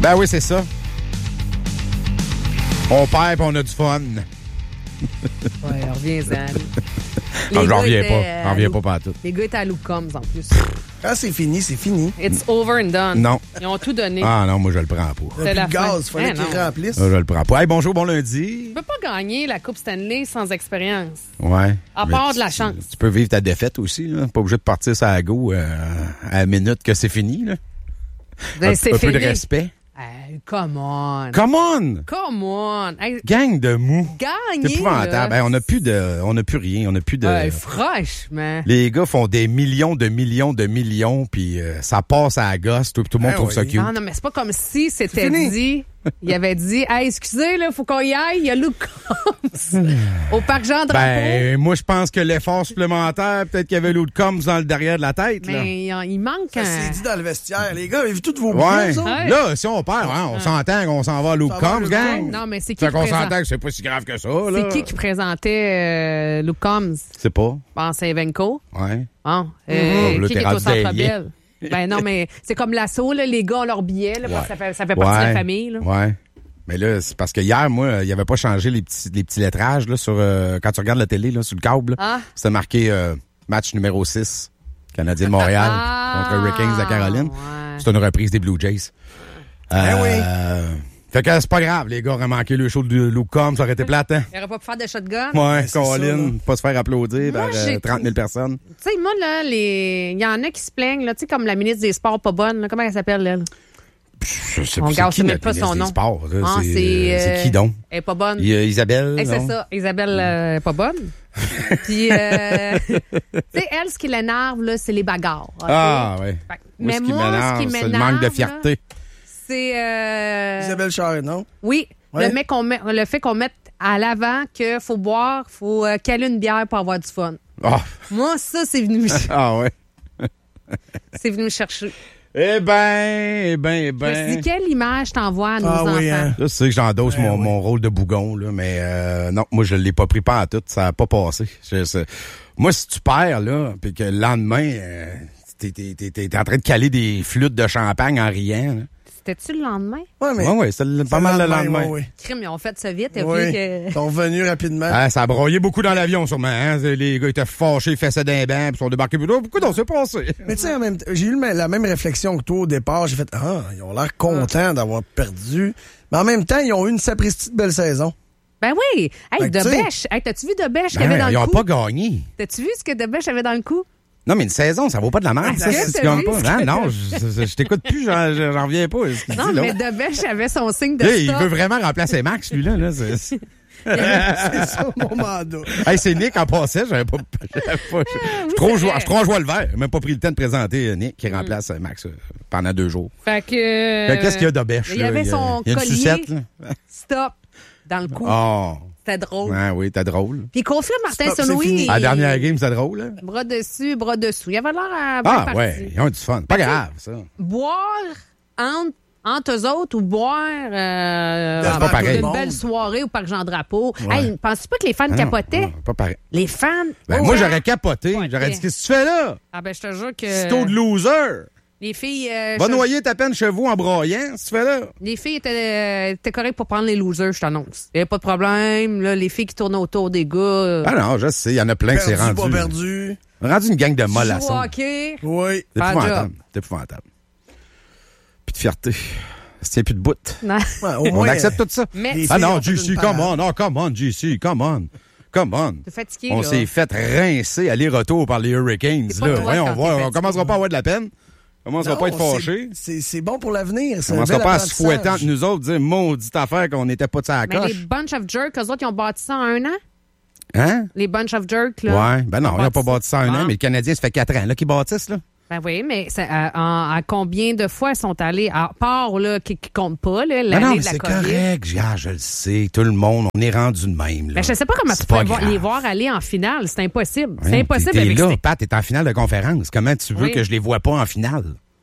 Ben oui, c'est ça. On perd et on a du fun. Ouais, reviens-en. Non, j'en reviens pas. J'en reviens pas partout. Les gars étaient à Luke Combs en plus. Quand c'est fini, c'est fini. It's over and done. Non. Ils ont tout donné. Ah non, moi je le prends pas. Il n'y a plus de gaz, il fallait Eh, qu'ils non. remplissent. Je le prends pas. Hey, bonjour, bon lundi. Tu peux pas gagner la Coupe Stanley sans expérience. Ouais. À Mais part de la chance. Tu peux vivre ta défaite aussi, là. Pas obligé de partir sur la go à la minute que c'est fini, là. Ben, un c'est peu de fini. respect. Hey, come on. Come on! Come on. Hey, Gang de mou. gagner. C'est épouvantable. là. On n'a plus rien. On n'a plus de. Franchement. Les gars font des millions, puis ça passe à la gosse. Tout le monde trouve ça cute. Non, mais c'est pas comme si c'était fini. dit. Il avait dit, hey, excusez, là, faut qu'on y aille. Il y a Luke Combs au parc Jean-Drapeau. Ben, moi, je pense que l'effort supplémentaire, peut-être qu'il y avait l'autre Combs dans le derrière de la tête, là. Mais il manque Ça un. s'est dit dans le vestiaire. Les gars, avez-vu tous vos Ouais. billets, ça? Ouais. Là, si on perd, hein, on s'entend qu'on s'en va à Luke Ça va à Combs, Luke gang. Combs. Non, mais c'est qui Fait qu'on présente- s'entend que c'est pas si grave que ça, là. C'est qui présentait Luke Combs? C'est pas. Bon, c'est Evenco. Ouais. Bon, Oh, là, qui t'es est au rendu Centre derrière. Bell? Ben non, mais c'est comme l'assaut, là, les gars ont leur billet, là, parce que ça fait partie de la famille. Là. Ouais. Mais là, c'est parce que hier, moi, il avait pas changé les petits lettrages là, sur quand tu regardes la télé là, sur le câble. Ah. C'était marqué match numéro 6, Canadien de Montréal contre Hurricanes de Caroline. Ouais. C'est une reprise des Blue Jays. oui. Fait que c'est pas grave, les gars auraient manqué le show de Luke Combs, ça aurait été plate, hein? Il n'aurait pas pu faire de shotgun. Ouais, c'est ça, Colin, là. pas se faire applaudir Moi, par j'ai- 30 000 personnes. Tu sais, moi, là, il y en a qui se plaignent, là, tu sais, comme la ministre des Sports pas bonne, là, comment elle s'appelle, elle? Je sais On plus, garde c'est qui même la pas son ministre des nom. Sports, là? Ah, C'est qui donc? Elle est pas bonne. Isabelle? Hey, c'est non? ça. Isabelle est pas bonne. Puis, tu sais, elle, ce qui l'énerve, là, c'est les bagarres. OK? Ah, ouais. Fait que- Moi, mais ce qui moi, ce m'énerve, qui c'est m'énerve, le manque de là, fierté. c'est... Isabelle Charret, non? Oui, Ouais. le fait qu'on mette à l'avant qu'il faut boire, faut caler une bière pour avoir du fun. Ah, Moi, ça, c'est venu, ah ouais. c'est venu me chercher. Eh ben. Je me suis dit, quelle image t'envoies à nos Ah enfants? oui, hein. Là, c'est que j'endosse Ben oui. mon rôle de bougon, là, mais non, moi, je l'ai pas pris pas en tout. Ça n'a pas passé. Moi, si tu perds, là, puis que le lendemain, t'es en train de caler des flûtes de champagne en riant, là. C'était-tu le lendemain? Ouais, mais. Ouais, c'est pas mal le lendemain. Oui. Crime, ils ont fait ça vite. et Oui. puis que... Ils sont revenus rapidement. Ah, ça a broyé beaucoup dans l'avion, sûrement. Hein? Les gars étaient fâchés, fessaient d'un banc, puis sont débarqués. Beaucoup d'on s'est passé. Mais tu sais, en même temps, j'ai eu la même réflexion que toi au départ. J'ai fait, ils ont l'air contents d'avoir perdu. Mais en même temps, ils ont eu une sapristi de belle saison. Ben oui! Hey, Fait que tu sais- Debèche! Hey, t'as-tu vu Debèche qu'il y avait dans Ben, ils le ont cou? pas gagné. T'as-tu vu ce que Debèche avait dans le cou? Non, mais une saison, ça vaut pas de la merde. Est-ce Ça, que si tu t'as gagnes vu pas. ce Ah, que non, je t'écoute plus, j'en reviens pas. Ce qu'il Non, dit, là. mais Debèche avait son signe de Là, il stop. veut vraiment remplacer Max, lui, là. C'est ça mon mandat. Hey, c'est Nick en passant, j'avais pas. Je suis trop en joie le vert. J'ai même pas pris le temps de présenter Nick qui remplace Max pendant 2 jours. Fait que... Qu'est-ce qu'il y a de bêche? Il y avait son il y a une collier sucette, là. stop dans le cou. Oh. C'était drôle. Ah oui, t'es drôle. Puis confirme Martin Stop, c'est Saint-Louis. fini. À la dernière game, c'était drôle, là. Bras dessus, bras dessous. Il avait l'air à bien Ah, parti. ouais, ils ont du fun. Pas grave, ça. Boire entre eux autres ou boire C'est pas pareil. une belle soirée au parc Jean-Drapeau. Ouais. Hey, penses-tu pas que les fans Ah non, capotaient? non, pas pareil. Les fans? Ben, Oh, moi, hein? j'aurais capoté. Ouais, J'aurais ouais. dit, qu'est-ce que tu fais là? Ah ben, je te jure que... Sito de loser. Les filles... Va noyer ta peine chevaux en broyant, si tu fais là. Les filles étaient correctes pour prendre les losers, je t'annonce. Il n'y avait pas de problème. Là, les filles qui tournaient autour des gars... Ah non, je sais, il y en a plein qui c'est Perdu, rendu. pas perdu. Rendu une gang de Joue mollassons. au hockey. Oui. C'est Pas de épouvantable. C'est épouvantable. Puis de fierté. Ça tient plus de bout. Non. Ouais, au On moins, accepte tout ça. Mais Les Ah filles non, ont fait JC, une come parade. on. Oh, come on, JC, come on. Come on. t'es fatigué, On là. s'est fait rincer aller-retour par les Hurricanes. C'est pas Là. drôle Voyons quand voir, t'es on commencera pas à avoir de la peine. On commencera Non, pas à être fâché. C'est bon pour l'avenir. C'est On un commencera bel pas à se fouetter entre apprentissage. nous autres, dire maudite affaire qu'on n'était pas de ça à la Mais les coche. Bunch of Jerks, eux autres, ils ont bâti ça en 1 an? Hein? Les Bunch of Jerks, là. Ouais, ben non, ils n'ont pas bâti ça en 1 an, Bon. mais le Canadien, ça fait 4 ans là, qu'ils bâtissent, là. Ben oui, mais à combien de fois ils sont allés, à part là, qui compte pas, là, Non, l'année non, mais de la c'est COVID? correct. Je le sais. Tout le monde, on est rendu de même. Là. Ben, je sais pas comment C'est tu peux pas grave. les voir aller en finale. C'est impossible. Ouais, C'est impossible t'es avec là, ces- Pat, t'es en finale de conférence. Comment tu veux Oui. que je les vois pas en finale?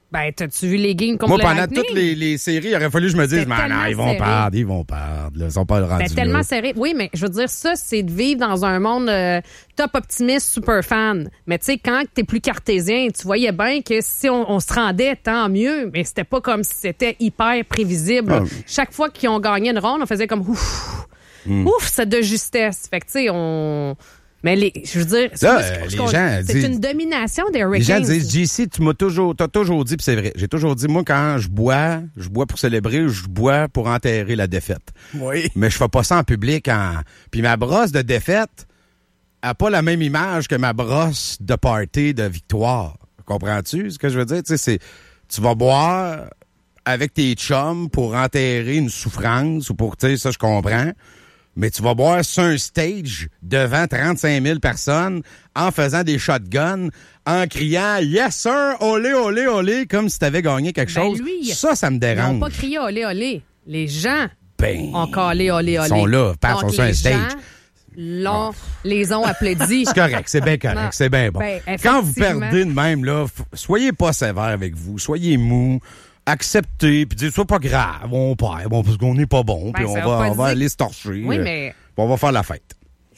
Ben, t'as-tu vu les games contre Moi, le pendant Lightning? toutes les séries, il aurait fallu que je me dise, C'était non, tellement ils vont serré. perdre, ils vont perdre. Là, ils sont pas rendus Ben, tellement là. serré. Oui, mais je veux dire, ça, c'est de vivre dans un monde top optimiste, super fan. Mais tu sais, quand t'es plus cartésien, tu voyais bien que si on se rendait, tant mieux. Mais c'était pas comme si c'était hyper prévisible. Ah. Chaque fois qu'ils ont gagné une ronde, on faisait comme ouf. Ouf, c'est de justesse. Fait que tu sais, on... Mais je veux dire, Là, c'est les gens c'est disent- une domination des Les Hurricanes. gens disent, JC, t'as toujours dit, puis c'est vrai, j'ai toujours dit, moi, quand je bois pour célébrer, je bois pour enterrer la défaite. Oui. Mais je fais pas ça en public. Puis ma brosse de défaite a pas la même image que ma brosse de party de victoire. Comprends-tu ce que je veux dire? Tu sais, tu vas boire avec tes chums pour enterrer une souffrance ou pour, tu sais, ça, je comprends. Mais tu vas boire sur un stage devant 35 000 personnes en faisant des shotguns, en criant « Yes, sir! Olé, olé, olé! » comme si t'avais gagné quelque Ben, chose. lui, Ça me Ils dérange. n'ont pas crié olé, olé. Les gens Ben, ont calé olé, olé. ils sont là, ils sont sur un les stage. gens les ont applaudis. C'est correct, c'est bien correct, Non. c'est bien bon. Ben, Quand vous effectivement. perdez de même, là, soyez pas sévère avec vous, soyez mou, acceptez, puis dites, c'est pas grave, on perd, bon, parce qu'on n'est pas bon, Ben, puis ça on veut pas va dire- aller se torcher, Oui, mais puis on va faire la fête.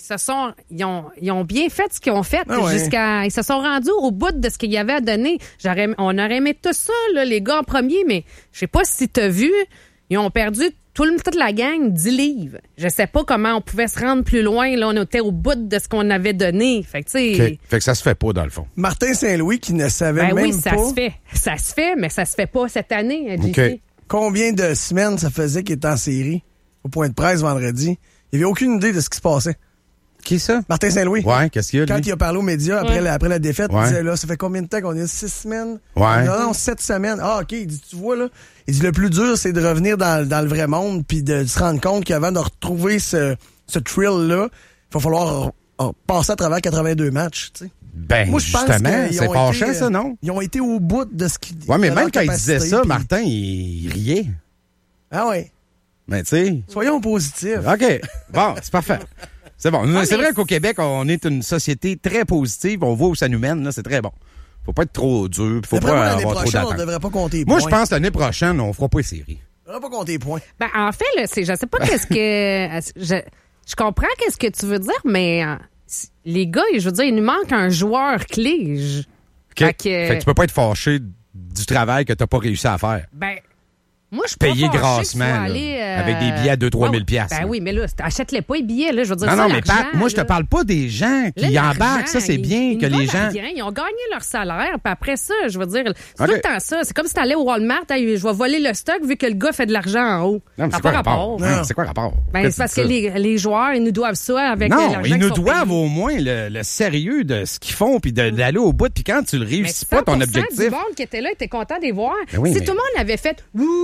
ils ont bien fait ce qu'ils ont fait Ah ouais. ils se sont rendus au bout de ce qu'il y avait à donner. On aurait aimé tout ça, là, les gars en premier, mais je sais pas si t'as vu, ils ont perdu toute la gang 10 livres. Je sais pas comment on pouvait se rendre plus loin. Là, on était au bout de ce qu'on avait donné. Fait que, tu sais, OK. Fait que ça se fait pas, dans le fond. Martin Saint-Louis qui ne savait ben même oui, ça pas se fait. Ça se fait, mais ça se fait pas cette année, JC. OK. combien de semaines ça faisait qu'il était en série au point de presse vendredi. Il avait aucune idée de ce qui se passait. Qui ça? Martin Saint-Louis. Ouais, qu'est-ce qu'il y a, Quand lui? il a parlé aux médias après la défaite, Ouais. il disait là, ça fait combien de temps qu'on est? 6 semaines? Ouais. Non, 7 semaines. Ah, OK. Il dit, tu vois, là. Il dit, le plus dur, c'est de revenir dans le vrai monde puis de se rendre compte qu'avant de retrouver ce thrill-là, il va falloir passer à travers 82 matchs, tu sais. Ben, Moi, je pense justement, qu'ils c'est ont fâchant, été, ça, non? Ils ont été au bout de ce qu'ils... Ouais, mais de même leur quand il capacité, disait ça, puis- Martin, il riait. Ah ouais. Mais tu sais... Soyons positifs. OK. Bon, c'est parfait. C'est bon. Ah, C'est mais vrai qu'au Québec, on est une société très positive. On voit où ça nous mène, là. C'est très bon. Faut pas être trop dur. Faut D'après pas moi, l'année avoir trop prochaine, on d'attentes. devrait pas compter les Moi, points. je pense que l'année prochaine, on fera pas les séries. On devrait pas compter les points. Ben, en fait, là, je sais pas qu'est-ce que... Je comprends qu'est-ce que tu veux dire, mais les gars, je veux dire, il nous manque un joueur clé. OK? Fait que- Fait que tu peux pas être fâché du travail que t'as pas réussi à faire. Ben, moi, je suis Payer pas fâchée grassement, que tu sois là, allé, avec des billets à 2-3 000 piastres, Ben là. oui, mais là, achète-les pas les billets, là. Je veux dire, Non, ça, non, mais Pat, l'argent, moi, je te là. parle pas des gens qui Là, embarquent. l'argent, Ça, c'est bien ils que nous les donnent gens... rien. Ils ont gagné leur salaire, puis après ça, je veux dire, c'est OK. tout le temps ça. C'est comme si t'allais au Walmart, hey, je vais voler le stock vu que le gars fait de l'argent en haut. Non, mais Ça c'est quoi a le pas rapport? rapport. Non, c'est quoi le rapport? Ben, Pourquoi c'est parce tu que dis ça? les joueurs, ils nous doivent ça avec Non, l'argent ils qu'ils nous sont doivent payés. au moins le sérieux de ce qu'ils font puis d'aller au bout. Puis quand tu le Mais réussis pas, ton 100% objectif... du monde qui était là était content de les voir. Ben oui, Si mais- tout le monde avait fait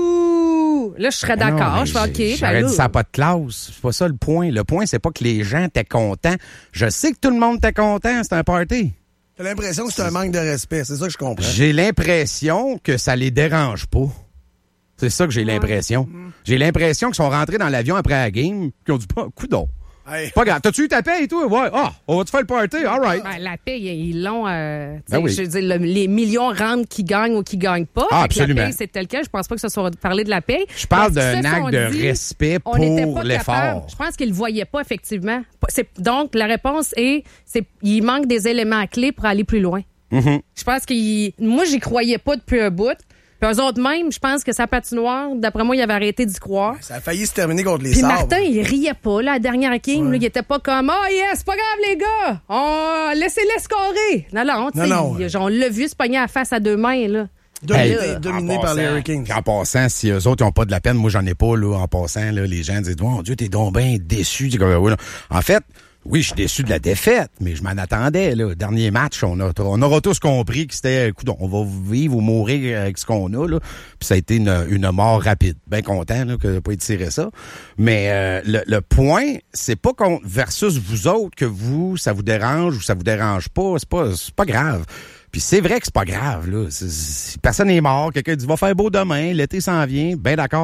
ouh, là je serais Non, d'accord. mais Je fais OK. J'aurais ben dit là, ça n'a pas de classe. C'est pas ça le point. Le point, c'est pas que les gens étaient contents. Je sais que tout le monde était content. C'était un party. J'ai l'impression que c'est un manque de respect. C'est ça que je comprends. J'ai l'impression que ça les dérange pas. C'est ça que j'ai l'impression. J'ai l'impression qu'ils sont rentrés dans l'avion après la game qu'ils ont dit pas coudon. Hey. Pas grave. T'as-tu eu ta paye et tout? Ouais. Ah, on va te faire le party? All right. Ben, la paye, ils l'ont. Tu sais, Ben oui. Je veux dire, les millions rentrent qui gagnent ou qui gagnent pas. Ah, Fait que absolument. La paye, c'est tel quel. Je pense pas que ce soit parlé de la paye. Je parle Mais ce d'un qu'ils se sont acte de dit, respect on n'était pour pas l'effort. capable. Je pense qu'ils le voyaient pas, effectivement. Donc, la réponse est, il manque des éléments clés pour aller plus loin. Mhm. Je pense moi, j'y croyais pas depuis un bout. Puis eux autres même, je pense que sa patinoire, d'après moi, il avait arrêté d'y croire. Ça a failli se terminer contre les Puis Sabres. Martin, il riait pas, là, la dernière game. Là, il était pas comme, oh yes, c'est pas grave, les gars. Laissez-les scorer. Non, tu sais, Non. on l'a vu se pogner à la face à deux mains, là. Dominé par les Hurricanes. En passant, si eux autres n'ont pas de la peine, moi j'en ai pas, là, en passant, là, les gens disent, mon Dieu, t'es donc bien déçu. C'est comme, oui, non. En fait, oui, je suis déçu de la défaite, mais je m'en attendais, là. Dernier match, on aura tous compris que c'était, écoute, on va vivre ou mourir avec ce qu'on a, là. Puis ça a été une mort rapide. Bien content, là, que pas étiré ça. Mais, le point, c'est pas versus vous autres que ça vous dérange ou ça vous dérange pas. C'est pas grave. Puis c'est vrai que c'est pas grave, là. Personne n'est mort. Quelqu'un dit, va faire beau demain, l'été s'en vient. Ben d'accord.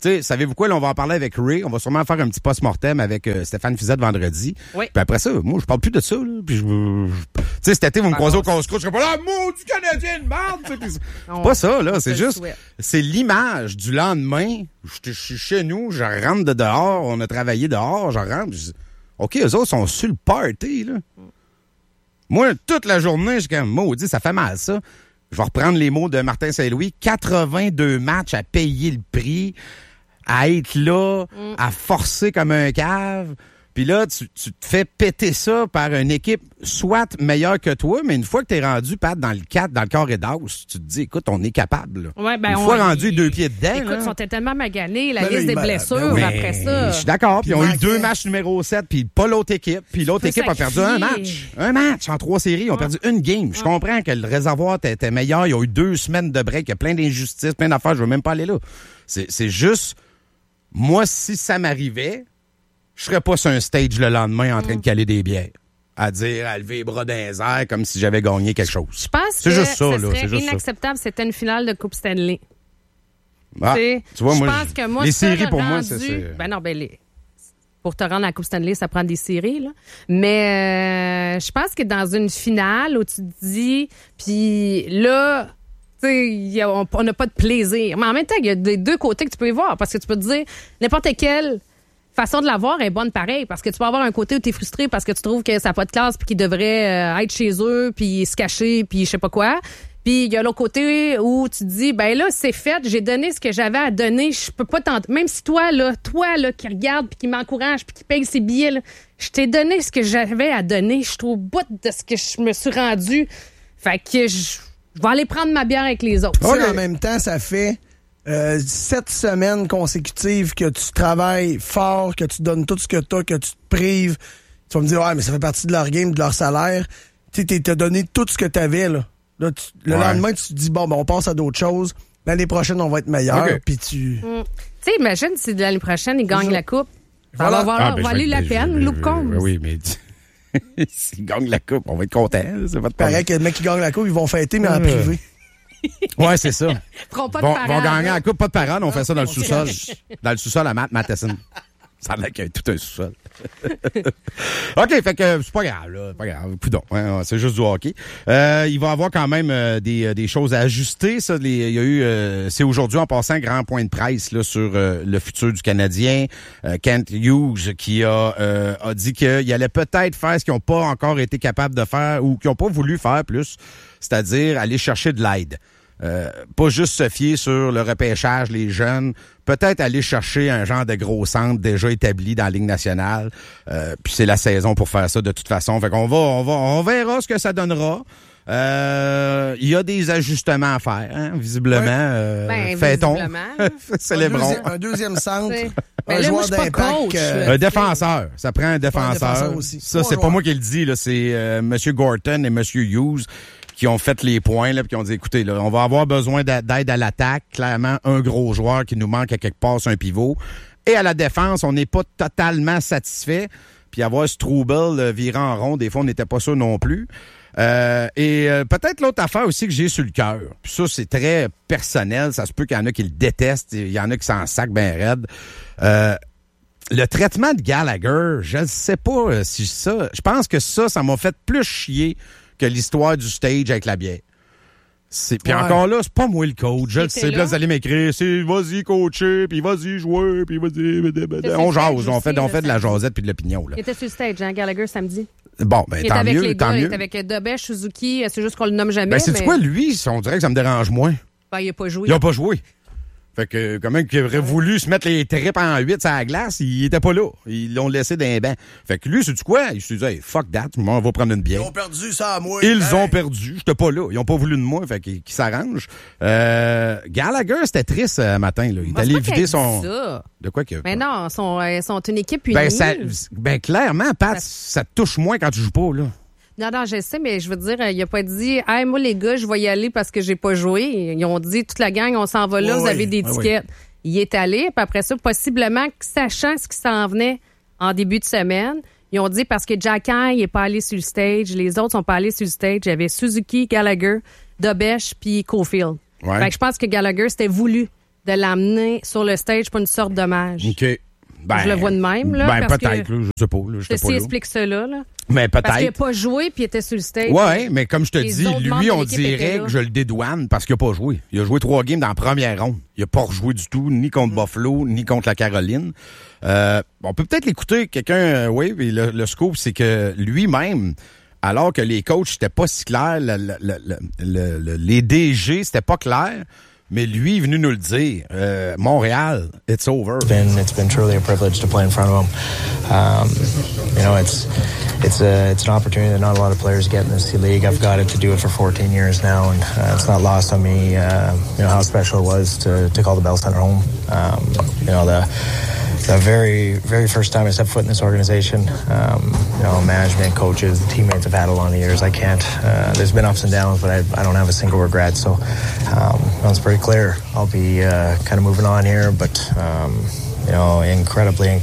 sais, savez-vous quoi? Là, on va en parler avec Ray. On va sûrement faire un petit post-mortem avec Stéphane Fizette vendredi. Oui. Puis après ça, moi, je parle plus de ça. Là. Puis tu sais, cet été, vous me croisez au casse-croûte, je serais pas là, maudit Canadien de merde! C'est pas ça, là. C'est juste, c'est l'image du lendemain. Je suis chez nous, je rentre de dehors, on a travaillé dehors, je rentre, je dis, OK, eux autres sont sur le party, là. Moi, toute la journée, je suis comme, maudit, ça fait mal, ça. Je vais reprendre les mots de Martin Saint-Louis. 82 matchs à payer le prix, à être là, à forcer comme un cave. Puis là, tu te fais péter ça par une équipe soit meilleure que toi, mais une fois que t'es rendu, Pat, dans le 4, dans le carré d'as, tu te dis, écoute, on est capable. Là. Ouais, ben une fois rendu 2 pieds dedans. Écoute, ils sont tellement maganés, la Ben liste oui, des blessures mais après ça. Je suis d'accord. Puis ils ont eu manquait. 2 matchs numéro 7, puis pas l'autre équipe. Puis l'autre équipe a perdu un match. Un match en 3 séries. Ils ont perdu une game. Je comprends que le réservoir était meilleur. Ils ont eu 2 semaines de break. Il y a plein d'injustices, plein d'affaires. Je veux même pas aller là. C'est juste, moi, si ça m'arrivait, je serais pas sur un stage le lendemain en train de caler des bières. À dire, à lever les bras dans les airs comme si j'avais gagné quelque chose. Je pense C'est que juste ça, ce là. serait C'est juste inacceptable si c'était une finale de Coupe Stanley. Ah, Tu vois, je moi, pense que moi, les ça, séries, pour moi, rendu- c'est... Ben non, pour te rendre à la Coupe Stanley, ça prend des séries, là. Mais je pense que dans une finale où tu te dis, puis là, tu sais, on n'a pas de plaisir. Mais en même temps, il y a des deux côtés que tu peux y voir, parce que tu peux te dire, n'importe quelle façon de l'avoir est bonne pareil, parce que tu peux avoir un côté où tu es frustré parce que tu trouves que ça n'a pas de classe puis qu'ils devraient être chez eux puis se cacher puis je sais pas quoi. Puis il y a l'autre côté où tu te dis, ben là, c'est fait, j'ai donné ce que j'avais à donner, je peux pas tenter. Même si toi là, qui regarde puis qui m'encourage puis qui paye ses billets, là, je t'ai donné ce que j'avais à donner, je suis au bout de ce que je me suis rendu. Fait que je vais aller prendre ma bière avec les autres. Tu sais, en même temps, ça fait 7 semaines consécutives que tu travailles fort, que tu donnes tout ce que t'as, que tu te prives. Tu vas me dire, ouais, mais ça fait partie de leur game, de leur salaire. Tu sais, t'as donné tout ce que t'avais, là. Là, le lendemain, tu te dis, bon, ben, on passe à d'autres choses. L'année prochaine, on va être meilleur. Okay. Puis tu... Tu sais, imagine si de l'année prochaine, ils gagnent la coupe. Ça Voilà. va valer la peine, Luke Combs. Oui, mais s'ils gagnent la coupe, on va être contents. C'est pas de Pareil que le mec qui gagne la coupe, ils vont fêter, mais en privé. Ouais, c'est ça. Feront pas de Vont parade. gagner la coupe, pas de parade, on fait ça dans le sous-sol. Dans le sous-sol à Matheson. Ça a l'air qu'il y a tout un sous-sol. OK, fait que c'est pas grave, là. Pas grave. Coudon. Hein, c'est juste du hockey. Il va y avoir quand même des choses à ajuster. Ça, il y a eu, c'est aujourd'hui en passant grand point de presse là, sur le futur du Canadien. Kent Hughes qui a dit qu'il allait peut-être faire ce qu'ils n'ont pas encore été capables de faire ou qu'ils n'ont pas voulu faire plus, c'est-à-dire aller chercher de l'aide. Pas juste se fier sur le repêchage, les jeunes, peut-être aller chercher un genre de gros centre déjà établi dans la Ligue nationale. Puis c'est la saison pour faire ça de toute façon. Fait qu'on on verra ce que ça donnera. Il y a des ajustements à faire, hein, visiblement. Fait-on. Célébrons. Un deuxième centre. Ben Un là, moi, joueur je suis pas d'impact. coach, là. Un défenseur. Ça prend un défenseur. aussi. Ça, Trois c'est pas joueurs. moi qui le dis, là. C'est M. Gorton et M. Hughes qui ont fait les points, là, puis qui ont dit, écoutez, là, on va avoir besoin d'aide à l'attaque. Clairement, un gros joueur qui nous manque à quelque part sur un pivot. Et à la défense, on n'est pas totalement satisfait. Puis avoir Struble virant en rond, des fois, on n'était pas sûr non plus. Peut-être l'autre affaire aussi que j'ai sur le cœur. Puis ça, c'est très personnel. Ça se peut qu'il y en a qui le détestent. Il y en a qui s'en sacent bien raide. Le traitement de Gallagher, je ne sais pas si ça... Je pense que ça m'a fait plus chier que l'histoire du stage avec la bière. Puis encore là, c'est pas moi le coach. Je le sais. Puis là, vous allez m'écrire, c'est vas-y coacher, puis vas-y jouer, puis vas-y... On jase, on fait de la jasette puis de l'opinion. Là. Il était sur le stage, hein, Gallagher, samedi. Bon, ben Il tant était avec mieux, les tant gars, il mieux. était avec Dobesh, Suzuki, c'est juste qu'on le nomme jamais. Ben c'est mais... quoi, lui, on dirait que ça me dérange moins. Ben, il n'a pas joué. Il a pas joué. Fait que, quand même, qu'il aurait voulu se mettre les tripes en 8 sur la glace, il était pas là. Ils l'ont laissé dans les bancs. Fait que lui, c'est-tu quoi? Il s'est dit, hey, fuck that, on va prendre une bière. Ils ont perdu ça à moi. Ils ont perdu. J'étais pas là. Ils ont pas voulu de moi. Fait qu'ils s'arrangent. Gallagher, c'était triste ce matin, là. Il est allé vider son... Ça. De quoi que... Mais non, ils sont une équipe unie. Ben, clairement, Pat, ça te touche moins quand tu joues pas, là. Non, je sais, mais je veux dire, il a pas dit, hey, moi, les gars, je vais y aller parce que j'ai pas joué. Ils ont dit, toute la gang, on s'en va là, vous avez des tickets. Il est allé, puis après ça, possiblement, sachant ce qui s'en venait en début de semaine, ils ont dit, parce que Jacky n'est pas allé sur le stage, les autres sont pas allés sur le stage. Il y avait Suzuki, Gallagher, Dobesh, puis Caulfield. Ouais. Fait que je pense que Gallagher, c'était voulu de l'emmener sur le stage pour une sorte d'hommage. OK. Ben, je le vois de même, là. Ben, parce peut-être, que là, je sais pas. Là, ceci pas là. explique cela, là. Mais peut-être. Parce qu'il n'a pas joué puis il était sur le stage. Ouais, mais comme je te Les dis, autres membres lui, de on l'équipe étaient dirait là. que je le dédouane parce qu'il n'a pas joué. Il a joué 3 games dans la première ronde. Il n'a pas rejoué du tout, ni contre Buffalo, ni contre la Caroline. On peut peut-être l'écouter, quelqu'un, oui, puis le scoop, c'est que lui-même, alors que les coachs n'étaient pas si clairs, les DG, c'était pas clair, mais lui est venu nous le dire. Montréal, it's over. It's been truly a privilege to play in front of them. It's an opportunity that not a lot of players get in this league. I've got it to do it for 14 years now, and it's not lost on me. How special it was to call the Bell Center home. The very, very first time I stepped foot in this organization, management, coaches, teammates have had a lot of years. I can't. There's been ups and downs, but I don't have a single regret. So it's pretty clear. I'll be kind of moving on here, but incredibly.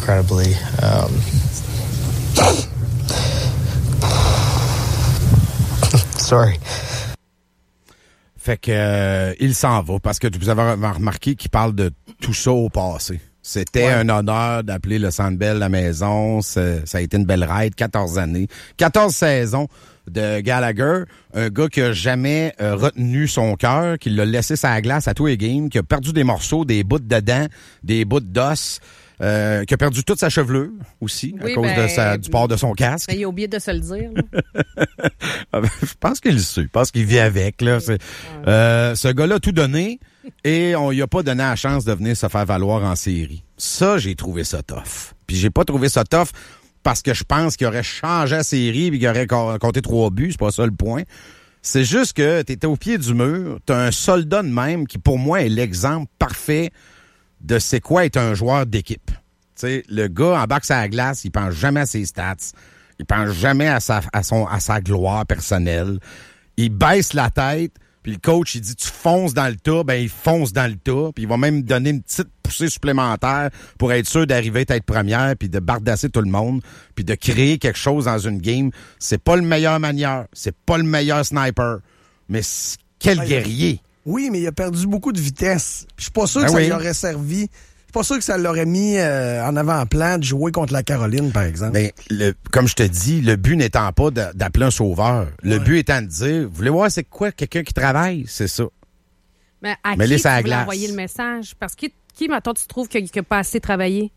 Sorry. Fait que il s'en va parce que vous avez remarqué qu'il parle de tout ça au passé. C'était un honneur d'appeler le Centre Bell la maison. Ça a été une belle ride, 14 années. 14 saisons de Gallagher, un gars qui a jamais retenu son cœur, qui l'a laissé sur la glace à tous les games, qui a perdu des morceaux, des bouts de dents, des bouts d'os, qui a perdu toute sa chevelure aussi à cause du port de son casque. Il a oublié de se le dire. Je pense qu'il le sait. Je pense qu'il vit avec. Là. Ce gars-là a tout donné et on lui a pas donné la chance de venir se faire valoir en série. Ça, j'ai trouvé ça tough. Puis j'ai pas trouvé ça tough parce que je pense qu'il aurait changé la série et qu'il aurait compté 3 buts. C'est pas ça le point. C'est juste que t'étais au pied du mur. T'as un soldat de même qui, pour moi, est l'exemple parfait de c'est quoi être un joueur d'équipe. T'sais, le gars embarque sur la glace, il pense jamais à ses stats. Il pense jamais à sa gloire personnelle. Il baisse la tête, puis le coach, il dit « Tu fonces dans le tas », ben il fonce dans le tas, puis il va même donner une petite poussée supplémentaire pour être sûr d'arriver à être première, puis de bardasser tout le monde, puis de créer quelque chose dans une game. C'est pas le meilleur manieur, c'est pas le meilleur sniper, mais quel guerrier! Oui, mais il a perdu beaucoup de vitesse. Je suis pas sûr que ça lui aurait servi. Je suis pas sûr que ça l'aurait mis en avant-plan de jouer contre la Caroline, par exemple. Mais comme je te dis, le but n'étant pas d'appeler un sauveur. Le but étant de dire, vous voulez voir c'est quoi quelqu'un qui travaille? C'est ça. Mais à qui tu voulais envoyer le message? Parce que qui, mettons, tu trouves qu'il n'a pas assez travaillé?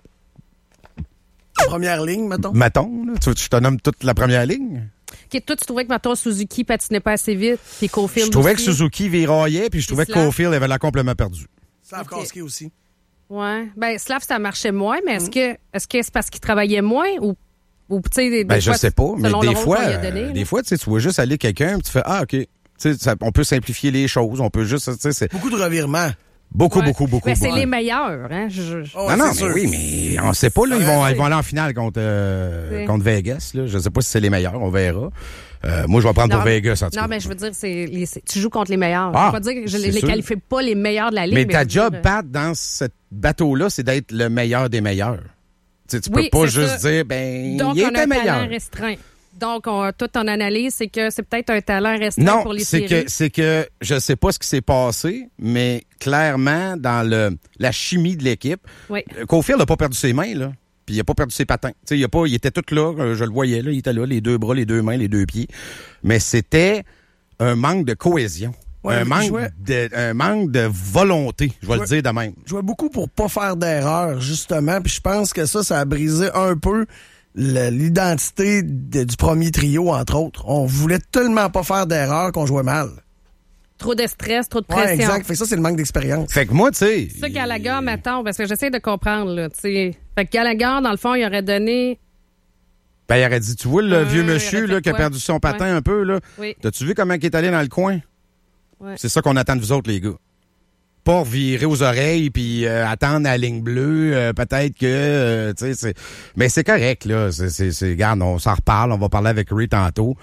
La première ligne, mettons. Mettons, là, je te nomme toute la première ligne. Okay, toi, tu trouvais que, mettons, Suzuki patinait pas assez vite, puis Caulfield Je trouvais aussi. que Suzuki viraillait, puis je trouvais que Caulfield avait l'air complètement perdu. Slavkovski aussi. Ouais. Ben, Slav, ça marchait moins, mais est-ce que c'est parce qu'il travaillait moins ou tu sais, des je fois, sais pas, mais des fois, tu sais, tu vois juste aller quelqu'un, puis tu fais, OK. Tu sais, on peut simplifier les choses, on peut juste, tu sais, c'est... Beaucoup de revirements. Beaucoup. Mais c'est les meilleurs, hein? Non, mais oui, mais on sait pas, là, ils vont aller en finale contre Vegas, là. Je sais pas si c'est les meilleurs, on verra. Moi, je vais prendre pour Vegas, en tout cas. Non, mais je veux dire, tu joues contre les meilleurs. Ah, je veux pas dire que je les qualifie pas les meilleurs de la ligue. Mais ta job, Pat, dans ce bateau-là, c'est d'être le meilleur des meilleurs. Tu peux pas juste dire, donc, il était on a un meilleur. talent restreint. Donc, toute ton analyse, c'est que c'est peut-être un talent restreint pour les séries. Non, c'est que je sais pas ce qui s'est passé, mais clairement, dans la chimie de l'équipe, Caulfield n'a pas perdu ses mains, là. Puis il a pas perdu ses patins. Tu sais, il était tout là, je le voyais, là, il était là, les 2 bras, les 2 mains, les 2 pieds. Mais c'était un manque de cohésion. Un manque de volonté, je vais le dire de même. Je jouais beaucoup pour pas faire d'erreur, justement, puis je pense que ça a brisé un peu l'identité du premier trio, entre autres. On voulait tellement pas faire d'erreur qu'on jouait mal. Trop de stress, trop de pression. Ouais, exact. Fait que ça, c'est le manque d'expérience. Fait que moi, tu sais... C'est ça, Gallagher, mettons, parce que j'essaie de comprendre, là, tu sais. Fait que Gallagher, dans le fond, il aurait donné... Ben, il aurait dit, tu vois le vieux monsieur, là, qui a perdu son patin un peu, là? Oui. T'as-tu vu comment il est allé dans le coin? Ouais. C'est ça qu'on attend de vous autres, les gars. Pas virer aux oreilles puis attendre à la ligne bleue, peut-être que tu sais, c'est, mais c'est correct là, regarde, on s'en reparle, on va parler avec Ray tantôt.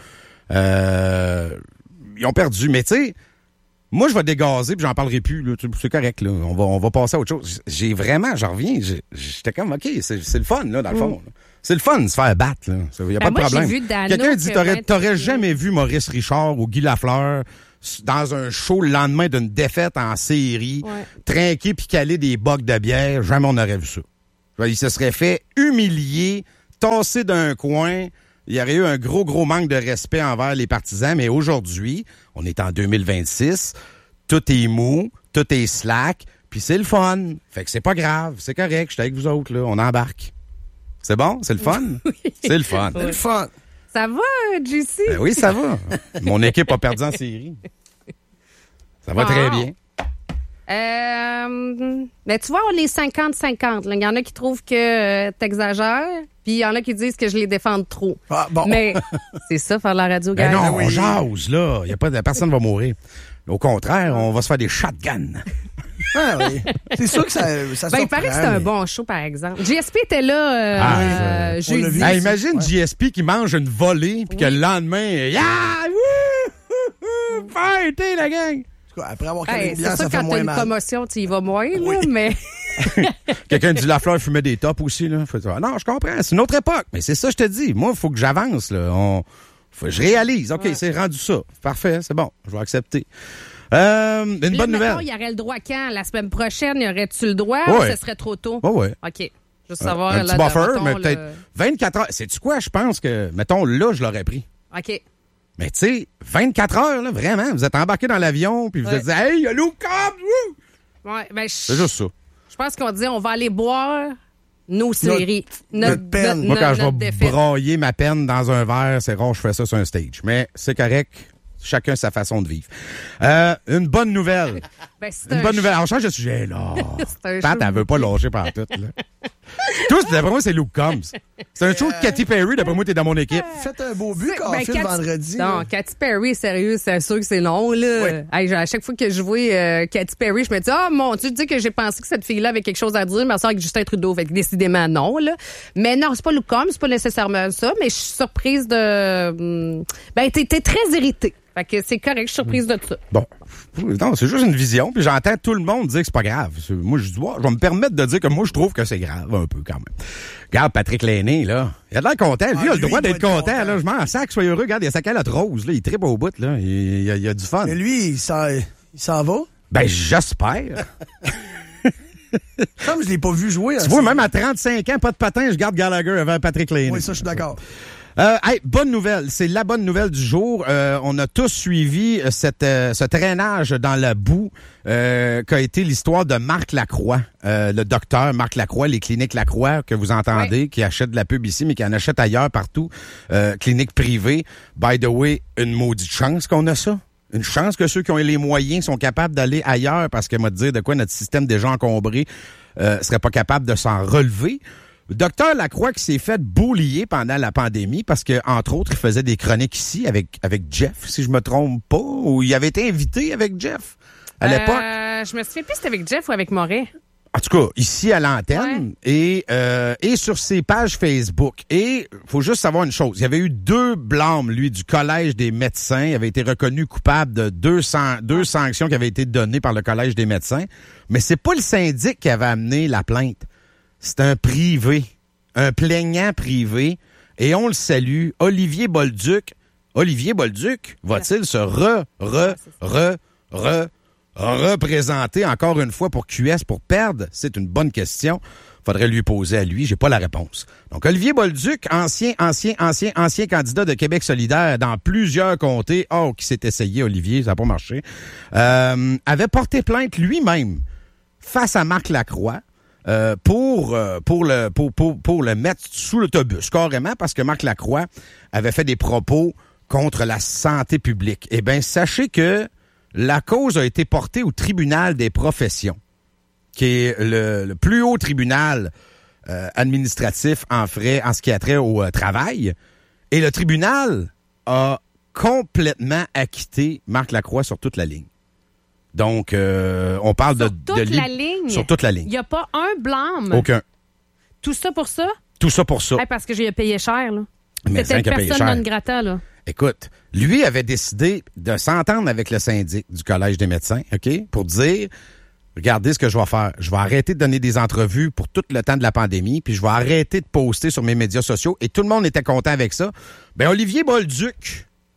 Ils ont perdu, mais tu sais, moi je vais dégazer puis j'en parlerai plus là, c'est correct là, on va passer à autre chose. J'en reviens, j'étais comme OK, c'est le fun là dans le fond. Là. C'est le fun de se faire battre là, il y a pas de problème. J'ai vu Dano quelqu'un dit t'aurais jamais vu Maurice Richard ou Guy Lafleur dans un show le lendemain d'une défaite en série, trinquer puis caler des bocs de bière, jamais on n'aurait vu ça. Il se serait fait humilier, tasser d'un coin. Il y aurait eu un gros manque de respect envers les partisans. Mais aujourd'hui, on est en 2026, tout est mou, tout est slack, puis c'est le fun. Fait que c'est pas grave, c'est correct, je suis avec vous autres, là, on embarque. C'est bon? C'est le fun? Oui. C'est le fun. C'est le fun. Ça va, JC? Ben oui, ça va. Mon équipe a perdu en série. Ça va très bien. Mais tu vois, on est 50-50. Il y en a qui trouvent que t'exagères, puis il y en a qui disent que je les défende trop. Ah, bon. Mais c'est ça, faire la radio, Ben gars. non, on jase, là. Personne va mourir. Au contraire, on va se faire des shotguns. Ah, oui. C'est sûr que ça il paraît que c'était un bon show, par exemple. JSP était là jeudi. Imagine JSP qui mange une volée, puis que le lendemain, fêtez la gang! Après avoir calé une bière, c'est sûr, ça fait quand moins t'as une mal. commotion, tu y vas moins, là, mais... Quelqu'un dit Lafleur fumait des tops aussi, là. Non, je comprends, c'est une autre époque. Mais c'est ça, je te dis. Moi, il faut que j'avance, là. Je réalise. OK, c'est rendu ça. Parfait, c'est bon. Je vais accepter. Une bonne nouvelle. Il y aurait le droit quand? La semaine prochaine, y aurait-tu le droit ou ce serait trop tôt? Oui. OK. Juste savoir. Un petit buffer, mais peut-être 24 heures. Sais-tu quoi? Je pense que, mettons, là, je l'aurais pris. OK. Mais tu sais, 24 heures, là, vraiment. Vous êtes embarqué dans l'avion, puis vous êtes dit, hey, il y a Luke Combs! Ouais, ben, c'est juste ça. Je pense qu'on dit, on va aller boire nos séries. Notre peine. Moi, quand je vais brailler ma peine dans un verre, c'est rare, je fais ça sur un stage. Mais c'est correct. Chacun sa façon de vivre. Une bonne nouvelle. Une bonne nouvelle. On change de sujet, là. Pat, elle veut pas lâcher par tout, là. Tous, d'après moi, c'est Luke Combs. C'est un show de Katy Perry, d'après moi, t'es dans mon équipe. Faites un beau but quand on fait le vendredi. Non, Katy Perry, sérieux, c'est sûr que c'est long, là. Oui. Hey, à chaque fois que je vois Katy Perry, je me dis, mon Dieu, tu dis que j'ai pensé que cette fille-là avait quelque chose à dire, mais elle sort avec Justin Trudeau. Fait que décidément, non, là. Mais non, c'est pas Luke Combs, c'est pas nécessairement ça, mais je suis surprise de... t'es très irritée. Fait que c'est correct, je suis surprise de ça. Bon. Non, c'est juste une vision, puis j'entends tout le monde dire que c'est pas grave. Moi, je dis, je vais me permettre de dire que moi, je trouve que c'est grave, un peu, quand même. Regarde, Patrick Lainé, là. Il a de l'air content. Lui, il a le droit d'être content, là. Je m'en sac, sois heureux. Regarde, il a sa calotte rose, là. Il tripe au bout, là. Il y a du fun. Mais lui, il s'en va? Ben, j'espère. Comme je l'ai pas vu jouer. Tu vois, même à 35 ans, pas de patin, je garde Gallagher avant Patrick Lainé. Oui, ça, je suis d'accord. Bonne nouvelle, c'est la bonne nouvelle du jour. On a tous suivi ce traînage dans la boue qu'a été l'histoire de Marc Lacroix, le docteur Marc Lacroix, les cliniques Lacroix que vous entendez, qui achètent de la pub ici, mais qui en achètent ailleurs partout, cliniques privées. By the way, une maudite chance qu'on a ça. Une chance que ceux qui ont les moyens sont capables d'aller ailleurs, parce qu'elle m'a dit de quoi notre système déjà encombré serait pas capable de s'en relever. Docteur Lacroix qui s'est fait bullier pendant la pandémie parce que, entre autres, il faisait des chroniques ici avec Jeff, si je me trompe pas, ou il avait été invité avec Jeff à l'époque. Je me souviens plus si c'était avec Jeff ou avec Moret. En tout cas, ici à l'antenne et sur ses pages Facebook. Et faut juste savoir une chose, il y avait eu 2 blâmes, lui, du Collège des médecins. Il avait été reconnu coupable de 2 sanctions qui avaient été données par le Collège des médecins. Mais c'est pas le syndic qui avait amené la plainte. C'est un privé, un plaignant privé, et on le salue, Olivier Bolduc. Olivier Bolduc va-t-il se représenter encore une fois pour QS pour perdre? C'est une bonne question. Faudrait lui poser à lui, j'ai pas la réponse. Donc, Olivier Bolduc, ancien candidat de Québec solidaire dans plusieurs comtés, qui s'est essayé, Olivier, ça n'a pas marché, avait porté plainte lui-même face à Marc Lacroix. Pour le mettre sous l'autobus, carrément, parce que Marc Lacroix avait fait des propos contre la santé publique. Eh bien, sachez que la cause a été portée au tribunal des professions, qui est le plus haut tribunal administratif en ce qui a trait au travail. Et le tribunal a complètement acquitté Marc Lacroix sur toute la ligne. Donc, on parle sur toute la ligne. Sur toute la ligne. Il n'y a pas un blâme. Aucun. Tout ça pour ça? Tout ça pour ça. Parce que j'ai payé cher, là. Mais c'était une personne non grata, là. Écoute, lui avait décidé de s'entendre avec le syndic du Collège des médecins, OK, pour dire, regardez ce que je vais faire. Je vais arrêter de donner des entrevues pour tout le temps de la pandémie, puis je vais arrêter de poster sur mes médias sociaux. Et tout le monde était content avec ça. Ben, Olivier Bolduc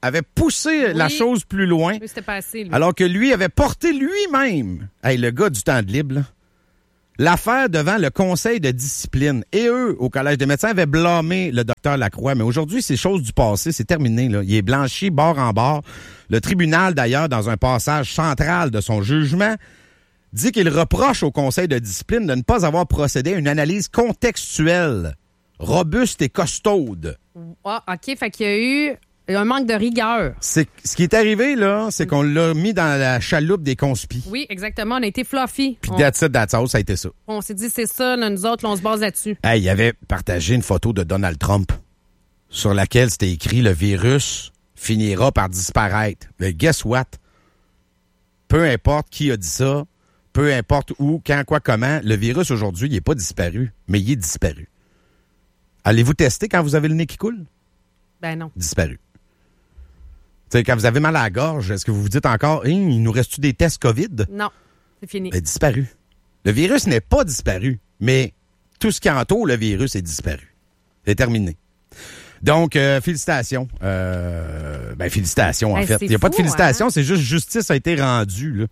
avait poussé la chose plus loin. Oui, c'était pas assez, lui. Alors que lui avait porté lui-même, le gars du temps de libre, là, l'affaire devant le conseil de discipline. Et eux, au Collège des médecins, avaient blâmé le docteur Lacroix. Mais aujourd'hui, c'est chose du passé, c'est terminé, là. Il est blanchi bord en bord. Le tribunal, d'ailleurs, dans un passage central de son jugement, dit qu'il reproche au conseil de discipline de ne pas avoir procédé à une analyse contextuelle, robuste et costaude. Ah, OK, fait qu'il y a eu un manque de rigueur. Ce qui est arrivé, là, c'est qu'on l'a mis dans la chaloupe des conspis. Oui, exactement. On a été fluffy. Puis that's it, that's all, ça a été ça. On s'est dit, c'est ça, là, nous autres, là, on se base là-dessus. Hey, il avait partagé une photo de Donald Trump sur laquelle c'était écrit « Le virus finira par disparaître ». Mais guess what? Peu importe qui a dit ça, peu importe où, quand, quoi, comment, le virus aujourd'hui, il n'est pas disparu, mais il est disparu. Allez-vous tester quand vous avez le nez qui coule? Ben non. Disparu. Tu sais, quand vous avez mal à la gorge, est-ce que vous vous dites encore, il nous reste-tu des tests COVID? Non, c'est fini. Ben, disparu. Le virus n'est pas disparu, mais tout ce qui entoure le virus est disparu. C'est terminé. Donc, félicitations. Félicitations, en fait. Il n'y a pas de félicitations, c'est juste justice a été rendue, là.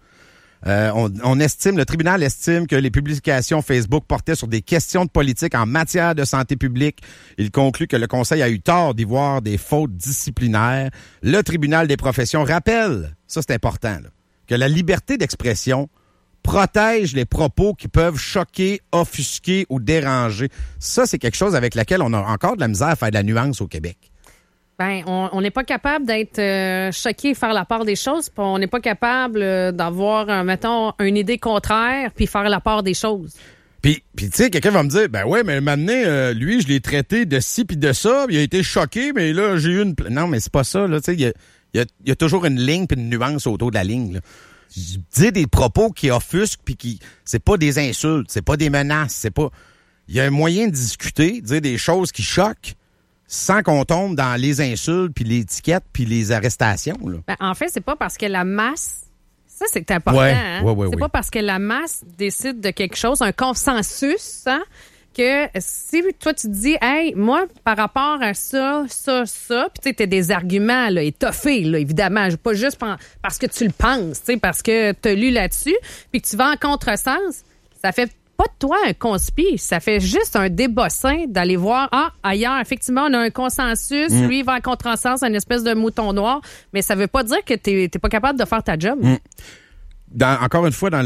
Le tribunal estime que les publications Facebook portaient sur des questions de politique en matière de santé publique. Il conclut que le Conseil a eu tort d'y voir des fautes disciplinaires. Le tribunal des professions rappelle, ça c'est important, là, que la liberté d'expression protège les propos qui peuvent choquer, offusquer ou déranger. Ça, c'est quelque chose avec laquelle on a encore de la misère à faire de la nuance au Québec. Ben, on n'est pas capable d'être choqué et faire la part des choses, puis on n'est pas capable d'avoir, mettons, une idée contraire puis faire la part des choses. Puis tu sais, quelqu'un va me dire, ben ouais, mais maintenant, lui, je l'ai traité de ci puis de ça, il a été choqué, mais là, j'ai eu une... Non, mais c'est pas ça, là, tu sais, il y a toujours une ligne puis une nuance autour de la ligne, là. Je dis des propos qui offusquent puis qui... C'est pas des insultes, c'est pas des menaces, c'est pas... Il y a un moyen de discuter, dire des choses qui choquent, sans qu'on tombe dans les insultes, puis les étiquettes, puis les arrestations. Là. Ben, en fait, c'est pas parce que la masse... Ça, c'est important. Ouais, hein? C'est pas parce que la masse décide de quelque chose, un consensus, hein, que si toi, tu te dis, hey, moi, par rapport à ça, puis tu sais, t'as des arguments là, étoffés, là, évidemment, pas juste parce que tu le penses, parce que t'as lu là-dessus, puis que tu vas en contresens, ça fait pas de toi un conspi, ça fait juste un débossin d'aller voir, ailleurs, effectivement, on a un consensus, lui, il va en contresens, une espèce de mouton noir, mais ça veut pas dire que t'es pas capable de faire ta job. Encore une fois, dans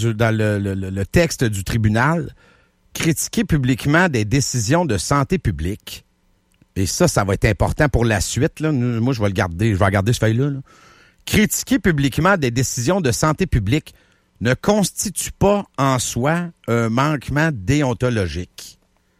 le texte du tribunal, critiquer publiquement des décisions de santé publique, et ça va être important pour la suite, là. Moi, je vais regarder ce feuille-là, là. Critiquer publiquement des décisions de santé publique ne constitue pas en soi un manquement déontologique.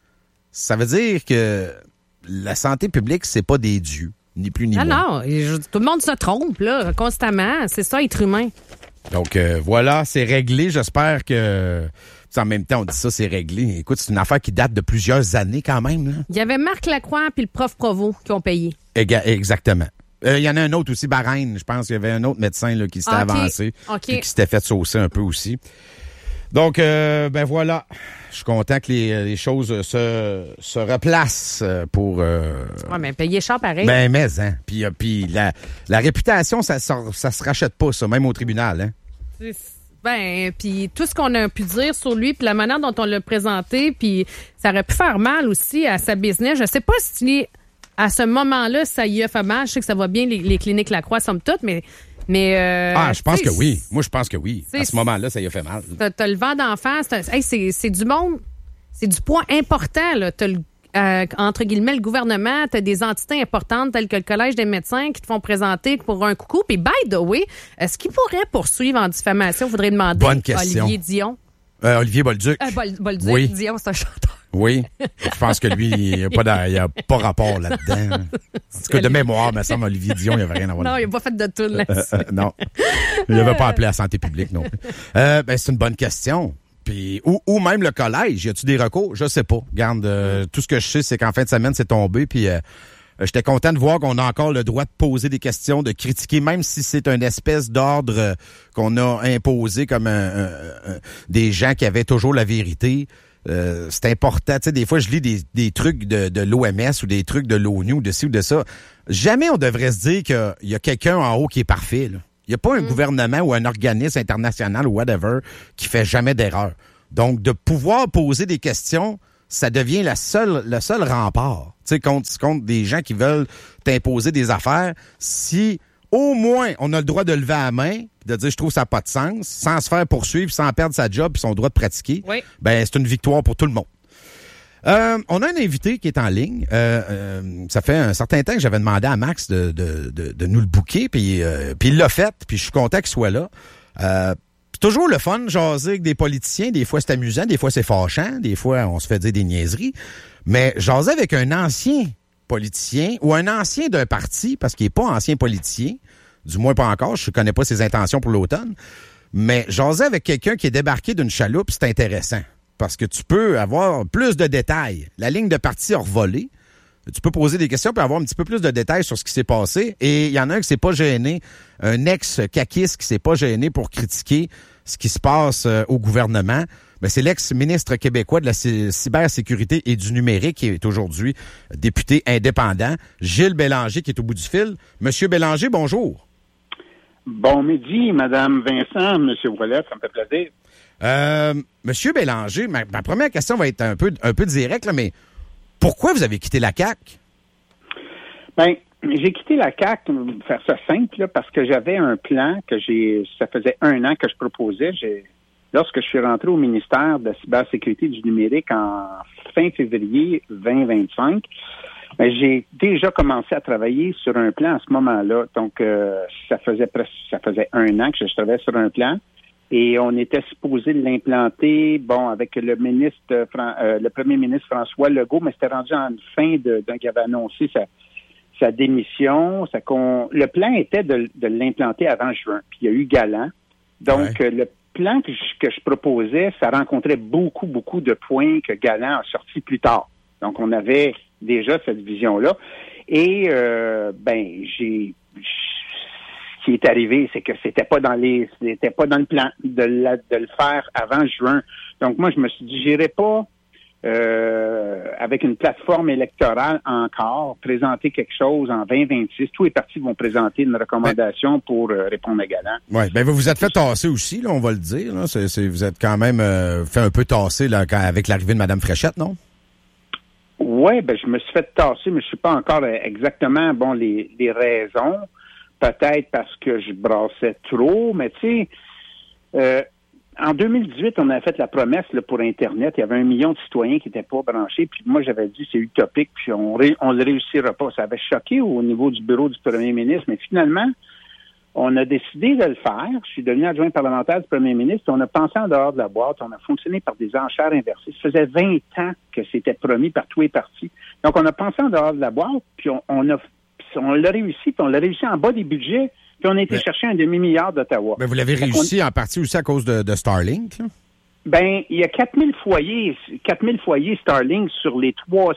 Ça veut dire que la santé publique, c'est pas des dieux, ni plus ni moins. Non, tout le monde se trompe, là, constamment. C'est ça, être humain. Donc, voilà, c'est réglé. J'espère que... En même temps, on dit ça, c'est réglé. Écoute, c'est une affaire qui date de plusieurs années quand même, là. Il y avait Marc Lacroix puis le prof Provost qui ont payé. Exactement. Il y en a un autre aussi, Bahreïn. Je pense qu'il y avait un autre médecin là, qui s'était avancé et qui s'était fait saucer un peu aussi. Donc, voilà. Je suis content que les choses se replacent pour... Ouais, mais payer cher pareil. Ben, mais, hein. Puis la réputation, ça se rachète pas, ça, même au tribunal, hein. Ben, puis tout ce qu'on a pu dire sur lui, puis la manière dont on l'a présenté, puis ça aurait pu faire mal aussi à sa business. Je sais pas si à ce moment-là, ça y a fait mal. Je sais que ça va bien, les cliniques Lacroix, somme toute, mais je pense que oui. Moi, je pense que oui. À ce moment-là, ça y a fait mal. T'as le vent d'en face. C'est du monde, c'est du poids important, là. T'as entre guillemets, le gouvernement, t'as des entités importantes telles que le Collège des médecins qui te font présenter pour un coucou. Puis, by the way, est-ce qu'il pourrait poursuivre en diffamation? Faudrait demander à Olivier Dion. Olivier Bolduc. Bolduc, oui. Dion, c'est un chanteur. Oui. Je pense que lui, il n'y a pas rapport là-dedans. En tout cas, de mémoire, il me semble, Olivier Dion, il n'y avait rien à voir. Non, il n'a pas fait de tout là-dessus. Non. Il n'avait pas appelé à la santé publique non plus. C'est une bonne question. Puis, ou même le collège, y a-tu des recours? Je sais pas. Regarde, tout ce que je sais, c'est qu'en fin de semaine, c'est tombé, puis j'étais content de voir qu'on a encore le droit de poser des questions, de critiquer, même si c'est une espèce d'ordre qu'on a imposé comme des gens qui avaient toujours la vérité. c'est important. Tu sais, des fois, je lis des trucs de l'OMS ou des trucs de l'ONU ou de ci ou de ça. Jamais on devrait se dire qu'il y a quelqu'un en haut qui est parfait, là. Il n'y a pas un gouvernement ou un organisme international ou whatever qui fait jamais d'erreur. Donc, de pouvoir poser des questions, ça devient le seul rempart. Tu sais, contre des gens qui veulent t'imposer des affaires. Si, au moins, on a le droit de lever la main, de dire, je trouve ça n'a pas de sens, sans se faire poursuivre, sans perdre sa job et son droit de pratiquer, ben, c'est une victoire pour tout le monde. On a un invité qui est en ligne. Ça fait un certain temps que j'avais demandé à Max de nous le booker, puis il l'a fait, puis je suis content qu'il soit là. C'est toujours le fun, jaser avec des politiciens. Des fois, c'est amusant, des fois, c'est fâchant, des fois, on se fait dire des niaiseries. Mais jaser avec un ancien politicien ou un ancien d'un parti, parce qu'il n'est pas ancien politicien, du moins pas encore, je ne connais pas ses intentions pour l'automne, mais jaser avec quelqu'un qui est débarqué d'une chaloupe, c'est intéressant. Parce que tu peux avoir plus de détails. La ligne de parti a revolé. Tu peux poser des questions puis avoir un petit peu plus de détails sur ce qui s'est passé. Et il y en a un qui s'est pas gêné, un ex-caquiste qui s'est pas gêné pour critiquer ce qui se passe au gouvernement. Mais c'est l'ex-ministre québécois de la cybersécurité et du numérique qui est aujourd'hui député indépendant, Gilles Bélanger, qui est au bout du fil. Monsieur Bélanger, bonjour. Bon midi, Madame Vincent, Monsieur Ouellet, ça me fait plaisir. Monsieur Bélanger, ma première question va être un peu directe, là, mais pourquoi vous avez quitté la CAQ? Ben, j'ai quitté la CAQ, faire ça simple, là, parce que j'avais un plan ça faisait 1 an que je proposais. Lorsque je suis rentré au ministère de la cybersécurité et du numérique en fin février 2025, ben, j'ai déjà commencé à travailler sur un plan à ce moment-là. Donc, ça faisait 1 an que je travaillais sur un plan. Et on était supposé l'implanter, avec le premier ministre François Legault, mais c'était rendu en fin donc il avait annoncé sa démission. Le plan était de l'implanter avant juin. Puis il y a eu Galant. Donc, le plan que je proposais, ça rencontrait beaucoup, beaucoup de points que Galant a sortis plus tard. Donc, on avait déjà cette vision-là. Et, ce qui est arrivé, c'est que c'était pas dans le plan de le faire avant juin. Donc moi, je me suis dit, j'irai pas avec une plateforme électorale encore présenter quelque chose en 2026. Tous les partis vont présenter une recommandation pour répondre à Galant. Oui, ben vous vous êtes fait tasser aussi, là, on va le dire. Là. Vous êtes quand même fait un peu tasser là, avec l'arrivée de Mme Fréchette, non? Oui, je me suis fait tasser, mais je sais pas encore exactement les raisons. Peut-être parce que je brassais trop, mais tu sais, en 2018, on avait fait la promesse là, pour Internet. Il y avait 1 million de citoyens qui n'étaient pas branchés. Puis moi, j'avais dit c'est utopique, puis on le réussira pas. Ça avait choqué au niveau du bureau du premier ministre, mais finalement, on a décidé de le faire. Je suis devenu adjoint parlementaire du premier ministre. On a pensé en dehors de la boîte. On a fonctionné par des enchères inversées. Ça faisait 20 ans que c'était promis par tous les partis. Donc, on a pensé en dehors de la boîte, puis on l'a réussi, puis on l'a réussi en bas des budgets, puis on a été chercher $1 demi-milliard d'Ottawa. Mais vous l'avez réussi en partie aussi à cause de Starlink, là? Ben, il y a 4000 foyers Starlink sur les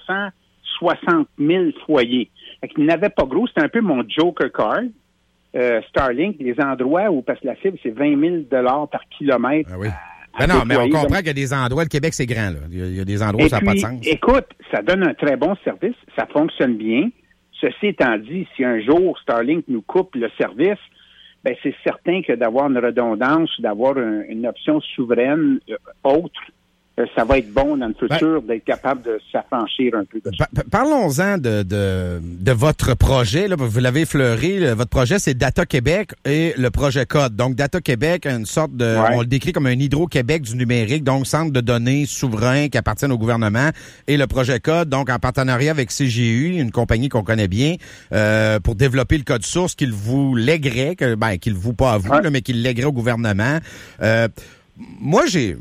360 000 foyers. Fait qu'il n'avait pas gros, c'était un peu mon joker card. Starlink, les endroits où, parce que la fibre, c'est 20 000 par kilomètre. Ah oui. Non, mais on comprend qu'il y a des endroits, le Québec, c'est grand, là. Il y a des endroits où ça n'a pas de sens. Écoute, ça donne un très bon service, ça fonctionne bien. Ceci étant dit, si un jour Starlink nous coupe le service, ben c'est certain que d'avoir une redondance, d'avoir une option souveraine autre, ça va être bon dans le futur d'être capable de s'affranchir un peu de ça. Parlons-en de votre projet. Là, vous l'avez effleuré. Votre projet, c'est Data Québec et le projet Code. Donc, Data Québec, une sorte de... On le décrit comme un Hydro-Québec du numérique, donc centre de données souverain qui appartiennent au gouvernement. Et le projet Code, donc en partenariat avec CGU, une compagnie qu'on connaît bien, pour développer le code source qu'il vous lèguerait, qu'il vous pas à vous, là, mais qu'il lèguerait au gouvernement. Moi, j'ai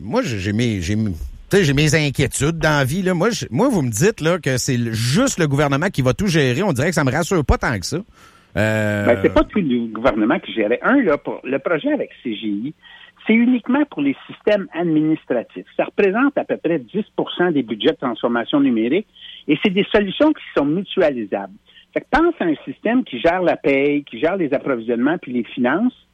mes inquiétudes dans la vie. Là. Moi, vous me dites là que c'est juste le gouvernement qui va tout gérer. On dirait que ça me rassure pas tant que ça. C'est pas tout le gouvernement qui gérait. Pour le projet avec CGI, c'est uniquement pour les systèmes administratifs. Ça représente à peu près 10% des budgets de transformation numérique et c'est des solutions qui sont mutualisables. Fait que pense à un système qui gère la paye, qui gère les approvisionnements puis les finances.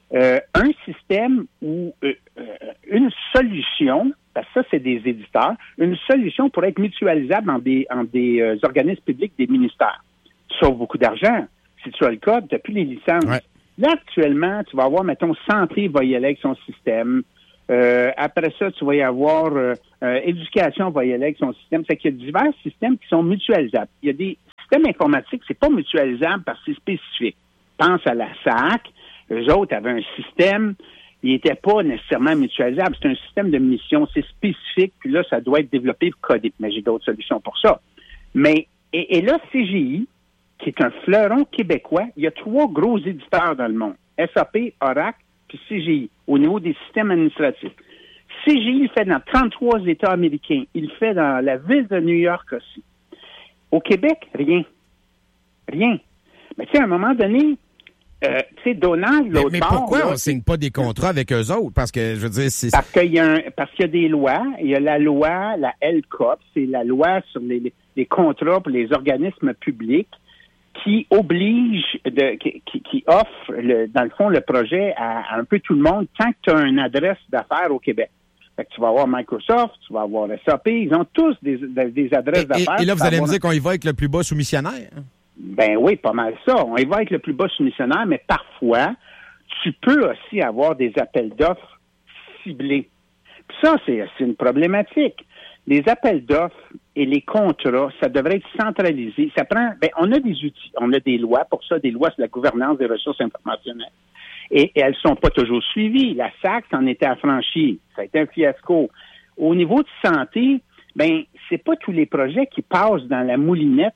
un système ou une solution, parce que ça, c'est des éditeurs, une solution pourrait être mutualisable en des organismes publics des ministères. Tu sauves beaucoup d'argent. Si tu as le code, tu n'as plus les licences. Ouais. Là, actuellement, tu vas avoir, mettons, Santé va y aller avec son système. Après ça, tu vas y avoir Éducation va y aller avec son système. C'est qu'il y a divers systèmes qui sont mutualisables. Il y a des systèmes informatiques, c'est pas mutualisable parce que c'est spécifique. Pense à la SAC. Eux autres avaient un système, il n'était pas nécessairement mutualisable. C'est un système de mission, c'est spécifique, puis là, ça doit être développé et codé. Mais j'ai d'autres solutions pour ça. Mais, et là, CGI, qui est un fleuron québécois, il y a 3 gros éditeurs dans le monde. SAP, Oracle, puis CGI, au niveau des systèmes administratifs. CGI, il fait dans 33 États américains. Il le fait dans la ville de New York aussi. Au Québec, rien. Rien. Mais tu sais, à un moment donné, tu sais, Donald, l'autre mais bord, pourquoi là, on signe pas des contrats avec eux autres? Parce que, je veux dire, c'est... Parce qu'il y a des lois. Il y a la loi, la LCOP, c'est la loi sur les contrats pour les organismes publics qui oblige, qui offre, dans le fond, le projet à un peu tout le monde tant que tu as une adresse d'affaires au Québec. Fait que tu vas avoir Microsoft, tu vas avoir SAP, ils ont tous des adresses d'affaires. Et là, vous allez me dire qu'on y va avec le plus bas soumissionnaire? Ben oui, pas mal ça. On y va avec le plus bas soumissionnaire, mais parfois, tu peux aussi avoir des appels d'offres ciblés. Puis ça, c'est une problématique. Les appels d'offres et les contrats, ça devrait être centralisé. On a des outils, on a des lois. Pour ça, des lois sur la gouvernance des ressources informationnelles. Et elles sont pas toujours suivies. La SAC s'en était affranchie. Ça a été un fiasco. Au niveau de santé, c'est pas tous les projets qui passent dans la moulinette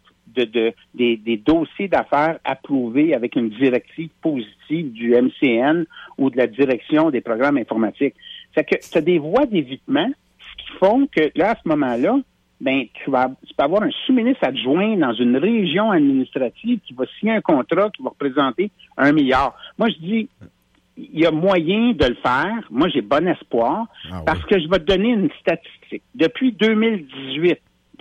des dossiers d'affaires approuvés avec une directive positive du MCN ou de la direction des programmes informatiques. C'est que tu as des voies d'évitement, ce qui font que là, à ce moment-là, tu peux avoir un sous-ministre adjoint dans une région administrative qui va signer un contrat qui va représenter 1 milliard. Moi, je dis, il y a moyen de le faire. Moi, j'ai bon espoir parce que je vais te donner une statistique. Depuis 2018,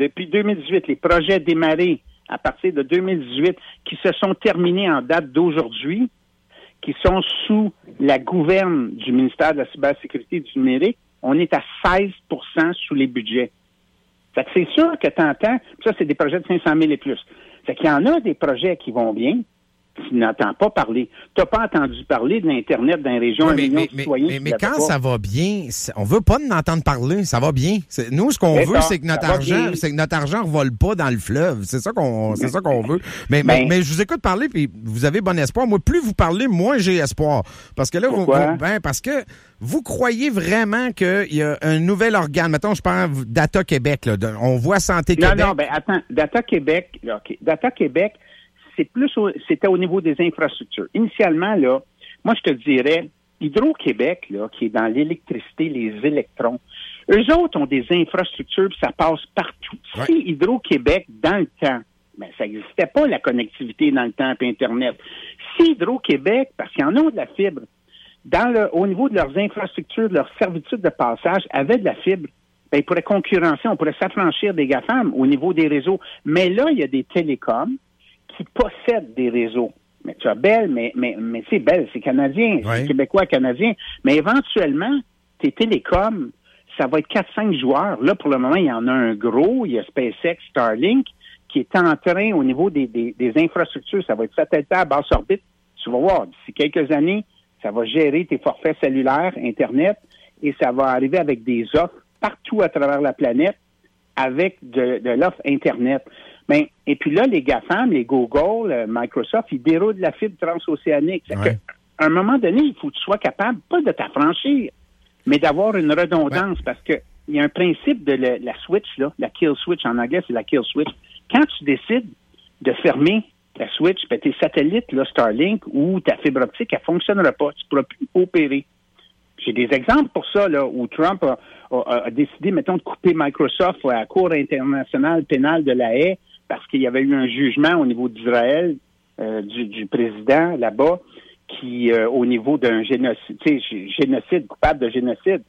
les projets démarrés à partir de 2018 qui se sont terminés en date d'aujourd'hui, qui sont sous la gouverne du ministère de la Cybersécurité et du numérique, on est à 16 sous les budgets. Fait que c'est sûr que tu entends, ça, c'est des projets de 500 000 et plus. Fait qu'il y en a des projets qui vont bien, tu n'entends pas parler. Tu n'as pas entendu parler de l'Internet dans les régions à million de citoyens. Mais quand ça va bien, on veut pas en entendre parler, ça va bien. Nous, ce qu'on veut, c'est que notre argent revole pas dans le fleuve. C'est ça qu'on veut. Mais je vous écoute parler, puis vous avez bon espoir. Moi, plus vous parlez, moins j'ai espoir. Parce que là, parce que vous croyez vraiment qu'il y a un nouvel organe. Mettons, je parle Data Québec, là. On voit Santé Québec. Non, attends. Data Québec, OK. Data Québec, c'était au niveau des infrastructures. Initialement, là, moi, je te dirais, Hydro-Québec, là, qui est dans l'électricité, les électrons, eux autres ont des infrastructures, puis ça passe partout. Ouais. Si Hydro-Québec, dans le temps, ça n'existait pas, la connectivité dans le temps, puis Internet. Si Hydro-Québec, parce qu'ils en ont de la fibre, au niveau de leurs infrastructures, de leurs servitudes de passage, avaient de la fibre, ils pourraient concurrencer, on pourrait s'affranchir des GAFAM au niveau des réseaux. Mais là, il y a des télécoms qui possèdent des réseaux. Mais tu as Bell, mais c'est Bell, c'est canadien, c'est québécois canadien. Mais éventuellement, tes télécoms, ça va être 4-5 joueurs. Là, pour le moment, il y en a un gros, il y a SpaceX, Starlink, qui est en train, au niveau des infrastructures, ça va être satellitaire à basse orbite. Tu vas voir, d'ici quelques années, ça va gérer tes forfaits cellulaires, Internet, et ça va arriver avec des offres partout à travers la planète avec de l'offre Internet. Et puis là, les GAFAM, les Google, Microsoft, ils déroulent de la fibre transocéanique. À un moment donné, il faut que tu sois capable, pas de t'affranchir, mais d'avoir une redondance, parce que il y a un principe de la switch, là, la kill switch, en anglais, c'est la kill switch. Quand tu décides de fermer ta switch, tes satellites, là, Starlink ou ta fibre optique, elle ne fonctionnera pas. Tu ne pourras plus opérer. J'ai des exemples pour ça, là, où Trump a décidé, mettons, de couper Microsoft à la Cour internationale pénale de la Haye parce qu'il y avait eu un jugement au niveau d'Israël, du président là-bas, qui, au niveau d'un génocide, coupable de génocide.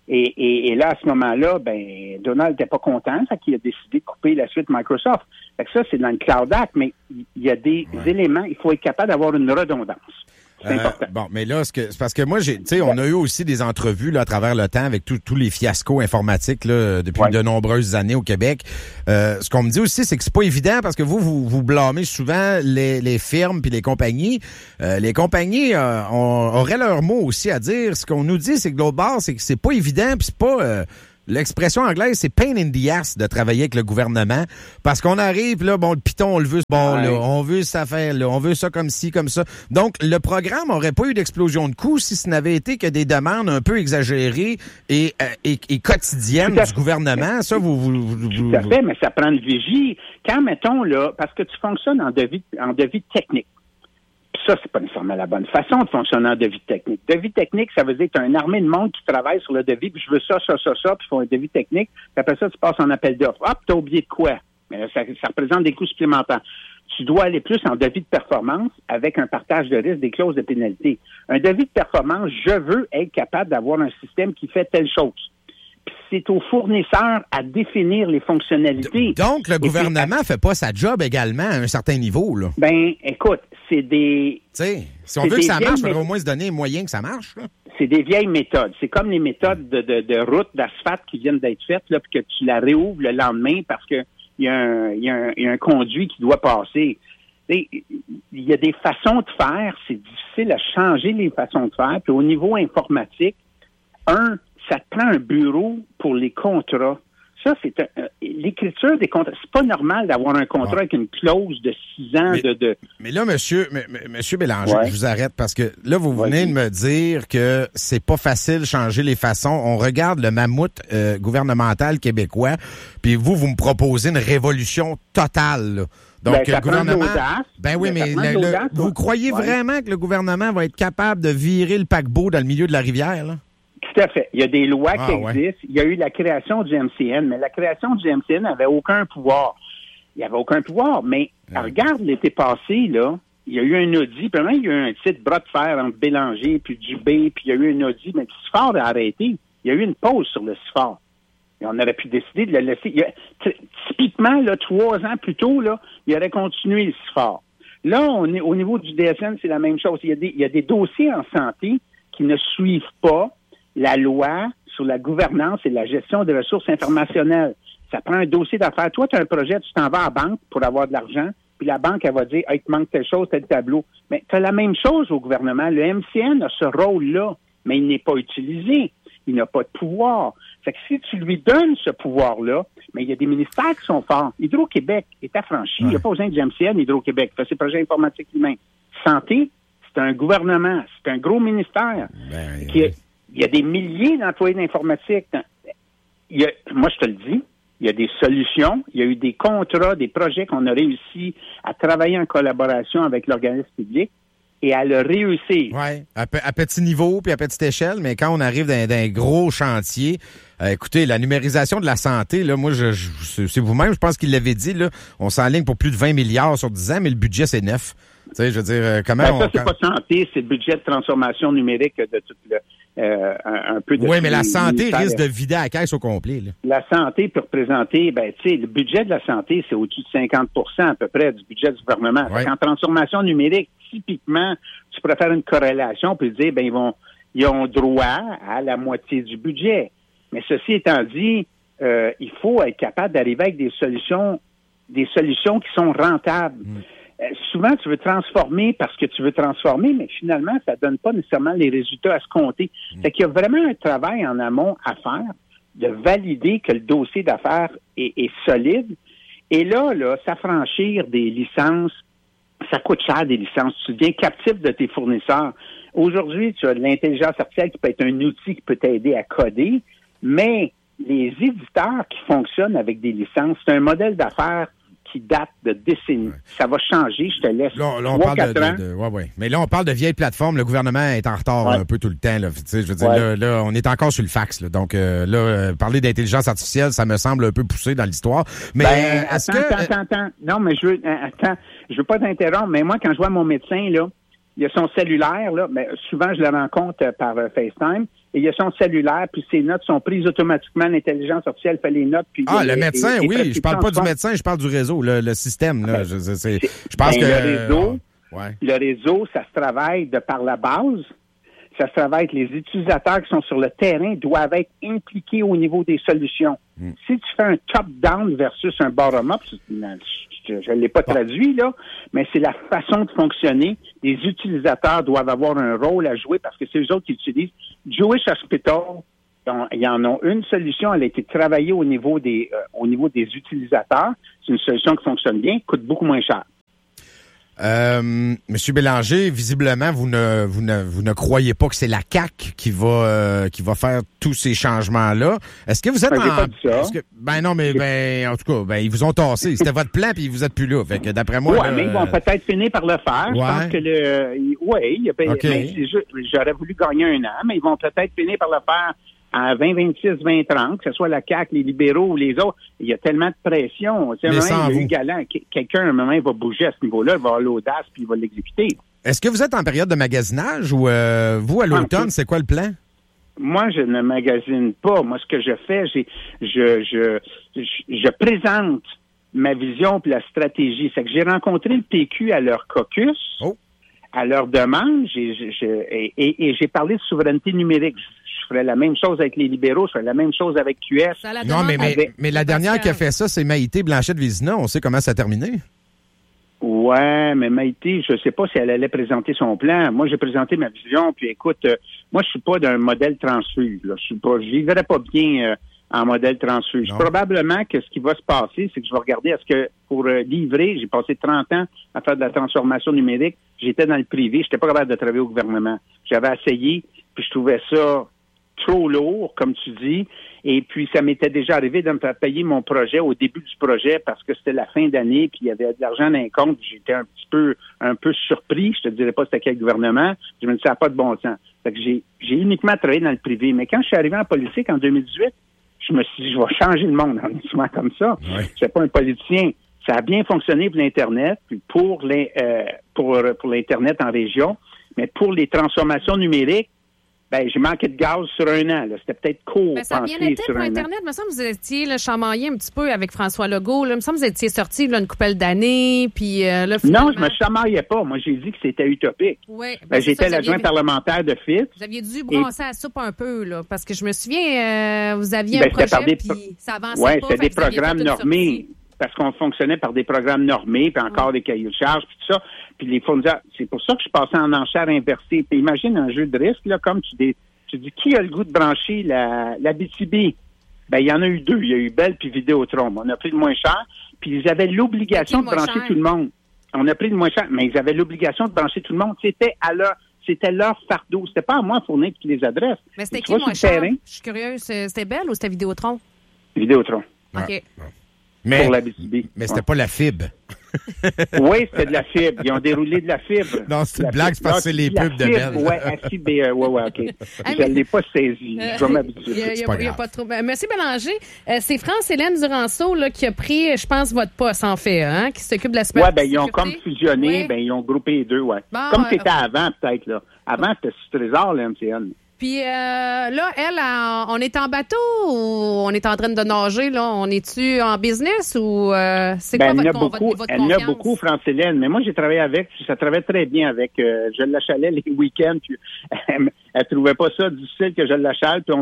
Et là, à ce moment-là, Donald n'était pas content, fait qu'il a décidé de couper la suite Microsoft. Fait que ça, c'est dans le Cloud Act, mais il y a des éléments, il faut être capable d'avoir une redondance. C'est important. Bon, mais là, c'est parce que moi, on a eu aussi des entrevues là, à travers le temps avec tous les fiascos informatiques là, depuis de nombreuses années au Québec. Ce qu'on me dit aussi, c'est que c'est pas évident parce que vous blâmez souvent les firmes puis les compagnies. Les compagnies auraient leur mot aussi à dire. Ce qu'on nous dit, c'est que de l'autre bord, c'est que c'est pas évident puis c'est pas... L'expression anglaise, c'est pain in the ass de travailler avec le gouvernement parce qu'on arrive, là, bon, le piton, on le veut, là, on veut cette affaire, là, on veut ça comme ci, comme ça. Donc, le programme aurait pas eu d'explosion de coûts si ce n'avait été que des demandes un peu exagérées et quotidiennes du gouvernement. Ça, Tout à fait, mais ça prend une vigie. Quand, mettons, là, parce que tu fonctionnes en devis technique. Puis ça, c'est pas nécessairement la bonne façon de fonctionner en devis technique. Devis technique, ça veut dire que tu as une armée de monde qui travaille sur le devis, puis je veux ça, puis ils font un devis technique, puis après ça, tu passes en appel d'offres. Hop, t'as oublié de quoi? Mais ça représente des coûts supplémentaires. Tu dois aller plus en devis de performance avec un partage de risque, des clauses de pénalité. Un devis de performance, je veux être capable d'avoir un système qui fait telle chose. Puis c'est au fournisseur à définir les fonctionnalités. Donc, le gouvernement fait pas sa job également à un certain niveau, là. Ben, écoute, c'est des... Tu sais, si on veut que ça marche, il faudrait au moins se donner les moyens que ça marche, là. C'est des vieilles méthodes. C'est comme les méthodes de route, d'asphalte qui viennent d'être faites, là, puis que tu la réouvres le lendemain parce que il y a un conduit qui doit passer. Il y a des façons de faire. C'est difficile à changer les façons de faire. Puis au niveau informatique, ça te prend un bureau pour les contrats. Ça, c'est l'écriture des contrats. C'est pas normal d'avoir un contrat avec une clause de 6 ans Mais là, monsieur Bélanger, je vous arrête parce que là, vous venez de me dire que c'est pas facile de changer les façons. On regarde le mammouth gouvernemental québécois, puis vous me proposez une révolution totale, là. Donc, le gouvernement. Vous croyez vraiment que le gouvernement va être capable de virer le paquebot dans le milieu de la rivière, là? Tout à fait. Il y a des lois qui existent. Il y a eu la création du MCN, mais la création du MCN n'avait aucun pouvoir. Il n'y avait aucun pouvoir, mais regarde l'été passé, là, il y a eu un audit, puis même il y a eu un petit bras de fer entre Bélanger puis Dubé, puis il y a eu un audit, mais le CIFAR a arrêté. Il y a eu une pause sur le CIFAR. Et on aurait pu décider de le laisser. Typiquement, là, 3 ans plus tôt, là, il aurait continué le CIFAR. Là, on est au niveau du DSN, c'est la même chose. Il y a des dossiers en santé qui ne suivent pas la loi sur la gouvernance et la gestion des ressources informationnelles. Ça prend un dossier d'affaires. Toi, tu as un projet, tu t'en vas à la banque pour avoir de l'argent, puis la banque, elle va dire, hey, il te manque telle chose, tel tableau. Mais tu as la même chose au gouvernement. Le MCN a ce rôle-là, mais il n'est pas utilisé. Il n'a pas de pouvoir. Fait que si tu lui donnes ce pouvoir-là, mais il y a des ministères qui sont forts. Hydro-Québec est affranchi. Il n'y a pas besoin du MCN, Hydro-Québec. Il fait ses projets informatiques lui-même. Santé, c'est un gouvernement. C'est un gros ministère il y a des milliers d'employés d'informatique. Moi, je te le dis, il y a des solutions, il y a eu des contrats, des projets qu'on a réussi à travailler en collaboration avec l'organisme public et à le réussir. Oui, à petit niveau puis à petite échelle, mais quand on arrive dans un gros chantier, écoutez, la numérisation de la santé, là, moi, c'est vous-même, je pense qu'il l'avait dit, là, on s'enligne pour plus de 20 milliards sur 10 ans, mais le budget, c'est 9. Tu sais, je veux dire, comment ça, c'est pas santé, c'est le budget de transformation numérique de tout un peu de... Oui, mais la santé risque de vider la caisse au complet, là. La santé peut représenter, le budget de la santé, c'est au-dessus de 50 à peu près du budget du gouvernement. Ouais. En transformation numérique, typiquement, tu pourrais faire une corrélation puis dire, ils ont droit à la moitié du budget. Mais ceci étant dit, il faut être capable d'arriver avec des solutions qui sont rentables. Souvent, tu veux transformer parce que tu veux transformer, mais finalement, ça donne pas nécessairement les résultats à se compter. Fait qu'il y a vraiment un travail en amont à faire de valider que le dossier d'affaires est solide. Et là, s'affranchir des licences, ça coûte cher des licences. Tu deviens captif de tes fournisseurs. Aujourd'hui, tu as de l'intelligence artificielle qui peut être un outil qui peut t'aider à coder, mais les éditeurs qui fonctionnent avec des licences, c'est un modèle d'affaires qui date de décennies. Ça va changer, je te laisse 3-4 ans. Mais là, on parle de vieilles plateformes. Le gouvernement est en retard un peu tout le temps. Là. Tu sais, je veux dire, là, on est encore sur le fax. Là. Donc, parler d'intelligence artificielle, ça me semble un peu poussé dans l'histoire. Mais attends. Non, mais je veux pas t'interrompre, mais moi, quand je vois mon médecin, là, il y a son cellulaire, là, mais souvent, je le rencontre par FaceTime, et il y a son cellulaire, puis ses notes sont prises automatiquement, l'intelligence artificielle fait les notes. Puis le médecin, oui, je parle pas du médecin, je parle du réseau, le système. Là, je pense que... Le réseau, Ouais. Le réseau, ça se travaille de par la base. Ça se travaille que les utilisateurs qui sont sur le terrain doivent être impliqués au niveau des solutions. Si tu fais un top-down versus un bottom-up, je ne l'ai pas traduit, là, mais c'est la façon de fonctionner. Les utilisateurs doivent avoir un rôle à jouer parce que c'est eux autres qui utilisent. Jewish Hospital, ils en ont une solution, elle a été travaillée au niveau des utilisateurs. C'est une solution qui fonctionne bien, coûte beaucoup moins cher. Monsieur Bélanger, visiblement, vous ne croyez pas que c'est la CAQ qui va faire tous ces changements-là. Est-ce que vous êtes j'ai pas dit ça. En tout cas, ils vous ont tassé. C'était votre plan, puis vous êtes plus là. Fait que d'après moi, mais ils vont peut-être finir par le faire. Ouais. Je pense que Okay. j'aurais voulu gagner un an, mais ils vont peut-être finir par le faire à 2026, 2030, que ce soit la CAQ, les libéraux ou les autres. Il y a tellement de pression. Tu sais, Mais sans il y a vous. eu galant. Quelqu'un, à un moment, il va bouger à ce niveau-là, il va avoir l'audace, puis il va l'exécuter. est-ce que vous êtes en période de magasinage ou vous, à l'automne, c'est quoi le plan? Moi, je ne magasine pas. Moi, ce que je fais, je présente ma vision puis la stratégie. C'est que j'ai rencontré le PQ à leur caucus, à leur demande, et j'ai parlé de souveraineté numérique. Je ferais la même chose avec les libéraux, je ferais la même chose avec QS. Non, mais la dernière qui a fait ça, c'est Maïté Blanchette-Vézina. On sait comment ça a terminé. Ouais, mais Maïté, je sais pas si elle allait présenter son plan. Moi, j'ai présenté ma vision, puis écoute, moi, je suis pas d'un modèle transfuge. Là. Je vivrais pas bien en modèle transfuge. Probablement que ce qui va se passer, c'est que je vais regarder est-ce que pour livrer, j'ai passé 30 ans à faire de la transformation numérique, j'étais dans le privé, j'étais pas capable de travailler au gouvernement. J'avais essayé, puis je trouvais ça trop lourd, comme tu dis, et puis ça m'était déjà arrivé de me faire payer mon projet au début du projet parce que c'était la fin d'année, puis il y avait de l'argent dans les comptes, j'étais un peu surpris, je te dirais pas c'était quel gouvernement, je me dis ça n'a pas de bon sens. Fait que j'ai uniquement travaillé dans le privé, mais quand je suis arrivé en politique en 2018, je me suis dit, je vais changer le monde en souvent comme ça. Ouais. Je suis pas un politicien. Ça a bien fonctionné pour l'Internet, puis pour l'Internet en région, mais pour les transformations numériques, j'ai manqué de gaz sur un an. Là. C'était peut-être court. Ça a bien été pour Internet. Il me semble que vous étiez chamaillé un petit peu avec François Legault. Là. Il me semble que vous étiez sorti une couple d'années. Puis, Non, je me chamaillais pas. Moi, j'ai dit que c'était utopique. Oui, j'étais l'adjoint parlementaire de Fitz. Vous aviez dû brasser la soupe un peu, là, parce que je me souviens, vous aviez un projet, puis ça avançait pas. Oui, c'était des programmes normés. Parce qu'on fonctionnait par des programmes normés, puis encore des cahiers de charges, puis tout ça. Puis les fournisseurs, c'est pour ça que je passais en enchère inversée. Puis imagine un jeu de risque, là, comme tu dis, qui a le goût de brancher la BTB? Il y en a eu deux. Il y a eu Bell puis Vidéotron. On a pris le moins cher, puis ils avaient l'obligation de brancher tout le monde. On a pris le moins cher, mais ils avaient l'obligation de brancher tout le monde. C'était leur fardeau. C'était pas à moi de fournir toutes les adresses. Mais c'était qui le moins cher? Je suis curieuse. C'était Bell ou c'était Vidéotron? Vidéotron. OK. Pour la BTB. Mais c'était pas la fibre. Oui, c'était de la fibre. Ils ont déroulé de la fibre. Non, c'est une blague, c'est parce que c'est les pubs de Bell. Oui, à fibre, OK. Je ne l'ai pas saisi. Je vais m'habituer. Il n'y a pas trop. Monsieur Bélanger, c'est France-Hélène Duranceau là, qui a pris, je pense, votre poste, en fait, hein, qui s'occupe de la cybersécurité. Oui, ils ont comme fusionné, ils ont groupé les deux, Bon, comme c'était avant, peut-être, là. Avant, c'était sur Trésor, la MCN. Puis là, elle, on est en bateau ou on est en train de nager, là? On est-tu en business ou c'est quoi votre niveau de confiance? Elle en a beaucoup, France-Hélène, mais moi, j'ai travaillé avec, puis ça travaillait très bien avec Je l'achallais les week-ends, puis elle trouvait pas ça difficile que je l'achale, puis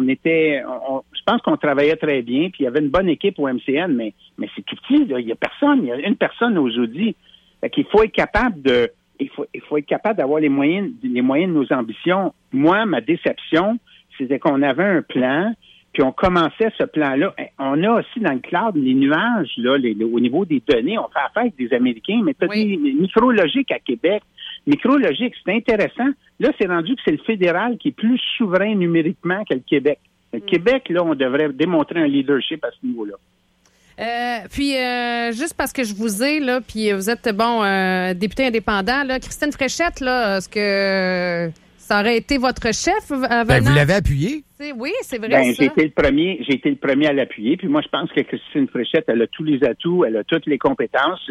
je pense qu'on travaillait très bien, puis il y avait une bonne équipe au MCN, mais c'est tout petit, là. Il y a une personne aux audits. Fait qu'il faut être capable de... Il faut être capable d'avoir les moyens de nos ambitions. Moi, ma déception, c'était qu'on avait un plan, puis on commençait ce plan-là. On a aussi dans le cloud les nuages, là, au niveau des données. On fait affaire avec des Américains, mais peut-être des Micrologique à Québec. Micrologique, c'est intéressant. Là, c'est rendu que c'est le fédéral qui est plus souverain numériquement que le Québec. Le Québec, là, on devrait démontrer un leadership à ce niveau-là. Puis, juste parce que je vous ai, là, puis vous êtes, député indépendant, là, Christine Fréchette, là, est-ce que ça aurait été votre chef venant? Vous l'avez appuyé? Oui, c'est vrai, ça. J'ai été le premier à l'appuyer, puis moi, je pense que Christine Fréchette, elle a tous les atouts, elle a toutes les compétences.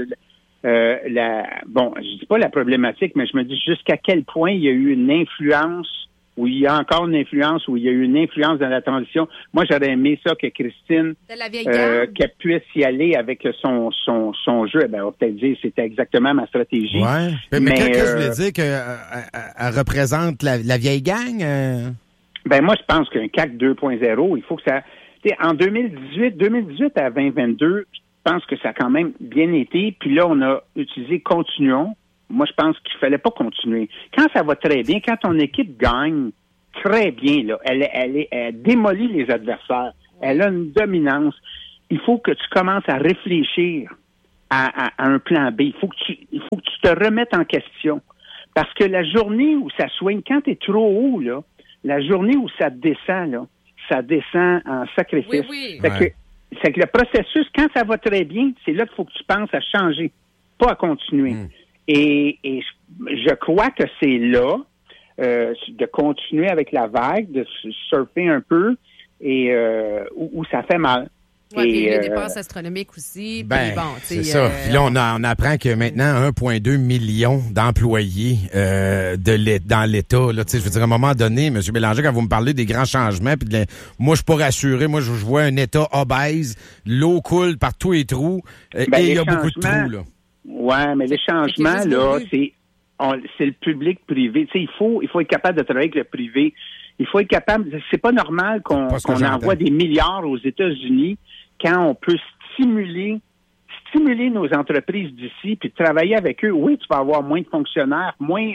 Je dis pas la problématique, mais je me dis jusqu'à quel point il y a eu une influence où il y a encore une influence, où il y a eu une influence dans la transition. Moi, j'aurais aimé ça que Christine, de la vieille garde. qu'elle puisse y aller avec son jeu. Ben, on va peut-être dire que c'était exactement ma stratégie. Ouais. Mais quand je voulais dire qu'elle représente la vieille gang? Ben, moi, je pense qu'un CAC 2.0, il faut que ça... En 2018 à 2022, je pense que ça a quand même bien été. Puis là, on a utilisé continuons. Moi, je pense qu'il fallait pas continuer. Quand ça va très bien, quand ton équipe gagne très bien, là, elle démolit les adversaires. Elle a une dominance. Il faut que tu commences à réfléchir à un plan B. Il faut que tu te remettes en question. Parce que la journée où ça swing, quand tu es trop haut, là, la journée où ça descend, là, ça descend en sacrifice. Oui. C'est que le processus, quand ça va très bien, c'est là qu'il faut que tu penses à changer, pas à continuer. Et je crois que c'est là de continuer avec la vague, de surfer un peu et où ça fait mal. Oui, puis il y a des dépenses astronomiques aussi. Ben, bon, c'est ça. Puis là, on apprend que maintenant, 1,2 million d'employés dans l'État. Là, je veux dire, à un moment donné, M. Bélanger, quand vous me parlez des grands changements, puis moi, je suis pas rassuré. Moi, je vois un État obèse, l'eau coule par tous les trous, et il y a beaucoup de trous. Là. Ouais, mais les changements, là, c'est le public-privé. Il faut être capable de travailler avec le privé. Il faut être capable... C'est pas normal qu'on envoie des milliards aux États-Unis quand on peut stimuler nos entreprises d'ici puis travailler avec eux. Oui, tu vas avoir moins de fonctionnaires, moins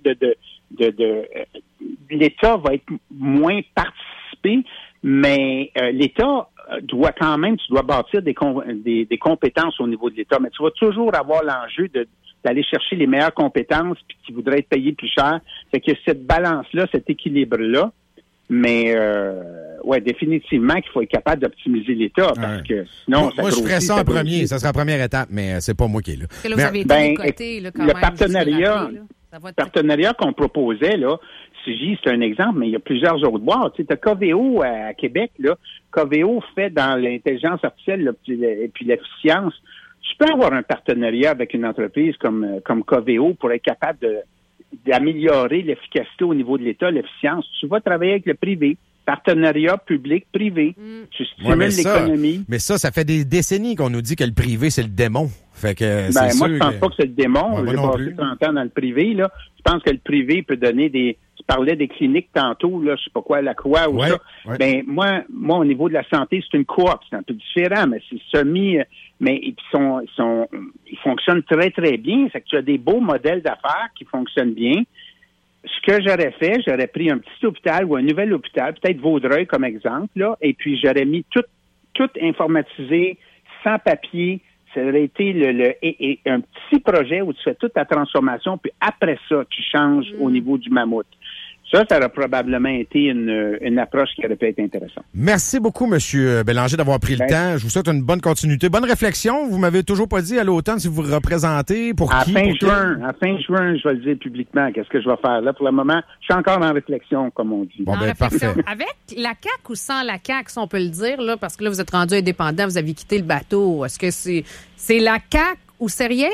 l'État va être moins participé, mais l'État doit quand même, tu dois bâtir des compétences au niveau de l'État, mais tu vas toujours avoir l'enjeu d'aller chercher les meilleures compétences puis qui voudraient être payées plus cher. Fait que cette balance-là, cet équilibre-là, mais définitivement qu'il faut être capable d'optimiser l'État parce que sinon, moi je ferais ça en premier, ça sera la première étape, mais c'est pas moi qui est là. Parce que là, vous avez été côté, là, quand le même, partenariat qu'on proposait, là, CJ, c'est un exemple, mais il y a plusieurs autres boîtes. Tu sais, t'as Coveo à Québec, là. Coveo fait dans l'intelligence artificielle là, et puis l'efficience. Tu peux avoir un partenariat avec une entreprise comme Coveo pour être capable d'améliorer l'efficacité au niveau de l'État, l'efficience. Tu vas travailler avec le privé. Partenariat public-privé. Tu stimules l'économie. Mais ça fait des décennies qu'on nous dit que le privé, c'est le démon. Fait que moi, je pense pas que c'est le démon. J'ai passé 30 ans dans le privé, là. Je pense que le privé peut donner tu parlais des cliniques tantôt, là, je sais pas quoi, la Croix ou ça. Ouais. Ben, moi, au niveau de la santé, c'est une coop. C'est un peu différent, mais c'est semi, mais ils fonctionnent très, très bien. C'est que tu as des beaux modèles d'affaires qui fonctionnent bien. Ce que j'aurais fait, j'aurais pris un petit hôpital ou un nouvel hôpital, peut-être Vaudreuil comme exemple, là, et puis j'aurais mis tout informatisé, sans papier. Ça aurait été un petit projet où tu fais toute ta transformation, puis après ça, tu changes au niveau du mammouth. Ça aurait probablement été une approche qui aurait pu être intéressante. Merci beaucoup, M. Bélanger, d'avoir pris le temps. Je vous souhaite une bonne continuité. Bonne réflexion. Vous m'avez toujours pas dit à l'automne si vous vous représentez pour qui? À fin juin, je vais le dire publiquement. Qu'est-ce que je vais faire là? Pour le moment, je suis encore en réflexion, comme on dit. Bon, parfait. Avec la CAQ ou sans la CAQ, si on peut le dire, là, parce que là, vous êtes rendu indépendant, vous avez quitté le bateau. Est-ce que c'est la CAQ ou c'est rien?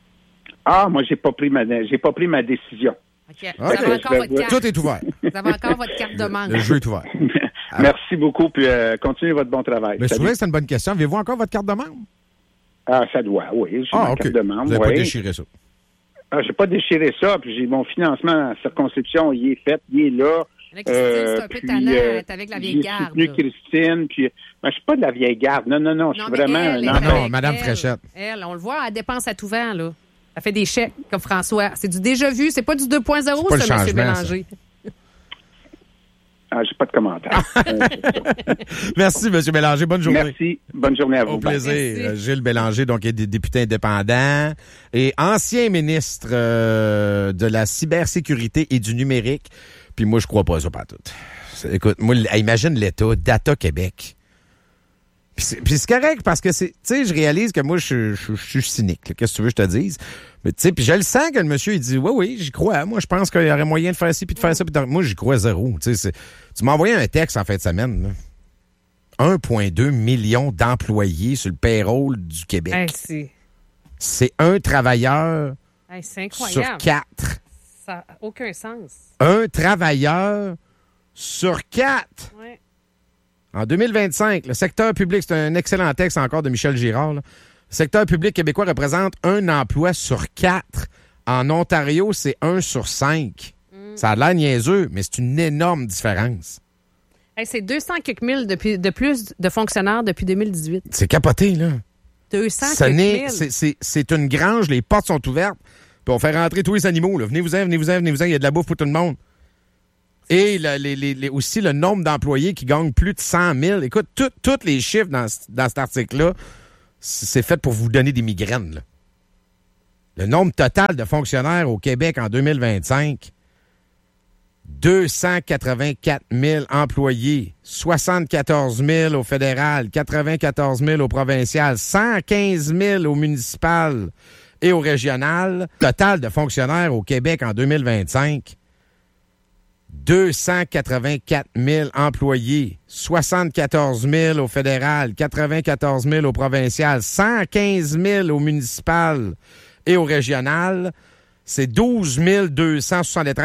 Ah, moi, j'ai pas pris ma décision. Okay. Vous avez encore votre carte. Tout est ouvert. Vous avez encore votre carte de membre. Le jeu est ouvert. Merci beaucoup, puis continuez votre bon travail. Mais souvent, c'est une bonne question. Avez-vous encore votre carte de membre? Ah, ça doit, oui. J'ai ma carte de membre. Vous n'avez pas déchiré ça? Ah, j'ai pas déchiré ça, puis j'ai mon financement en circonscription, il est fait, il est là. Christine, c'est un peu tannant, t'es avec la vieille garde. J'ai soutenu Christine, puis je suis pas de la vieille garde. Non, je suis vraiment... Non, Madame Fréchette. Elle, on le voit, elle dépense à tout vent, là. Elle fait des chèques, comme François. C'est du déjà vu, c'est pas du 2.0, ça, M. Bélanger. Ah, j'ai pas de commentaire. Merci, M. Bélanger. Bonne journée. Merci. Bonne journée à vous. Au plaisir. Gilles Bélanger, donc, est député indépendant et ancien ministre de la cybersécurité et du numérique. Puis moi, je crois pas ça, pas tout. Écoute, moi, imagine l'État, Data Québec. Puis c'est correct parce que tu sais, je réalise que moi, je suis cynique. Là. Qu'est-ce que tu veux que je te dise? Mais tu sais, puis je le sens que le monsieur, il dit, oui, j'y crois. Moi, je pense qu'il y aurait moyen de faire ci puis de faire ça. Moi, j'y crois zéro. Tu m'as envoyé un texte en fin de semaine. Là. 1,2 million d'employés sur le payroll du Québec. Hey, c'est un travailleur c'est incroyable. sur 4. Ça n'a aucun sens. Un travailleur sur 4. Ouais. En 2025, le secteur public, c'est un excellent texte encore de Michel Girard, là. Le secteur public québécois représente 1 emploi sur 4. En Ontario, c'est 1 sur 5. Ça a l'air niaiseux, mais c'est une énorme différence. Hey, c'est 200 quelques mille de plus de fonctionnaires depuis 2018. C'est capoté, là. 200 quelques mille. C'est une grange, les portes sont ouvertes, puis on fait rentrer tous les animaux. Là. Venez-vous-en, il y a de la bouffe pour tout le monde. Et aussi le nombre d'employés qui gagnent plus de 100 000. Écoute, tous les chiffres dans cet article-là, c'est fait pour vous donner des migraines. Là. Le nombre total de fonctionnaires au Québec en 2025, 284 000 employés, 74 000 au fédéral, 94 000 au provincial, 115 000 au municipal et au régional. Total de fonctionnaires au Québec en 2025, 284 000 employés, 74 000 au fédéral, 94 000 au provincial, 115 000 au municipal et au régional. C'est 12 273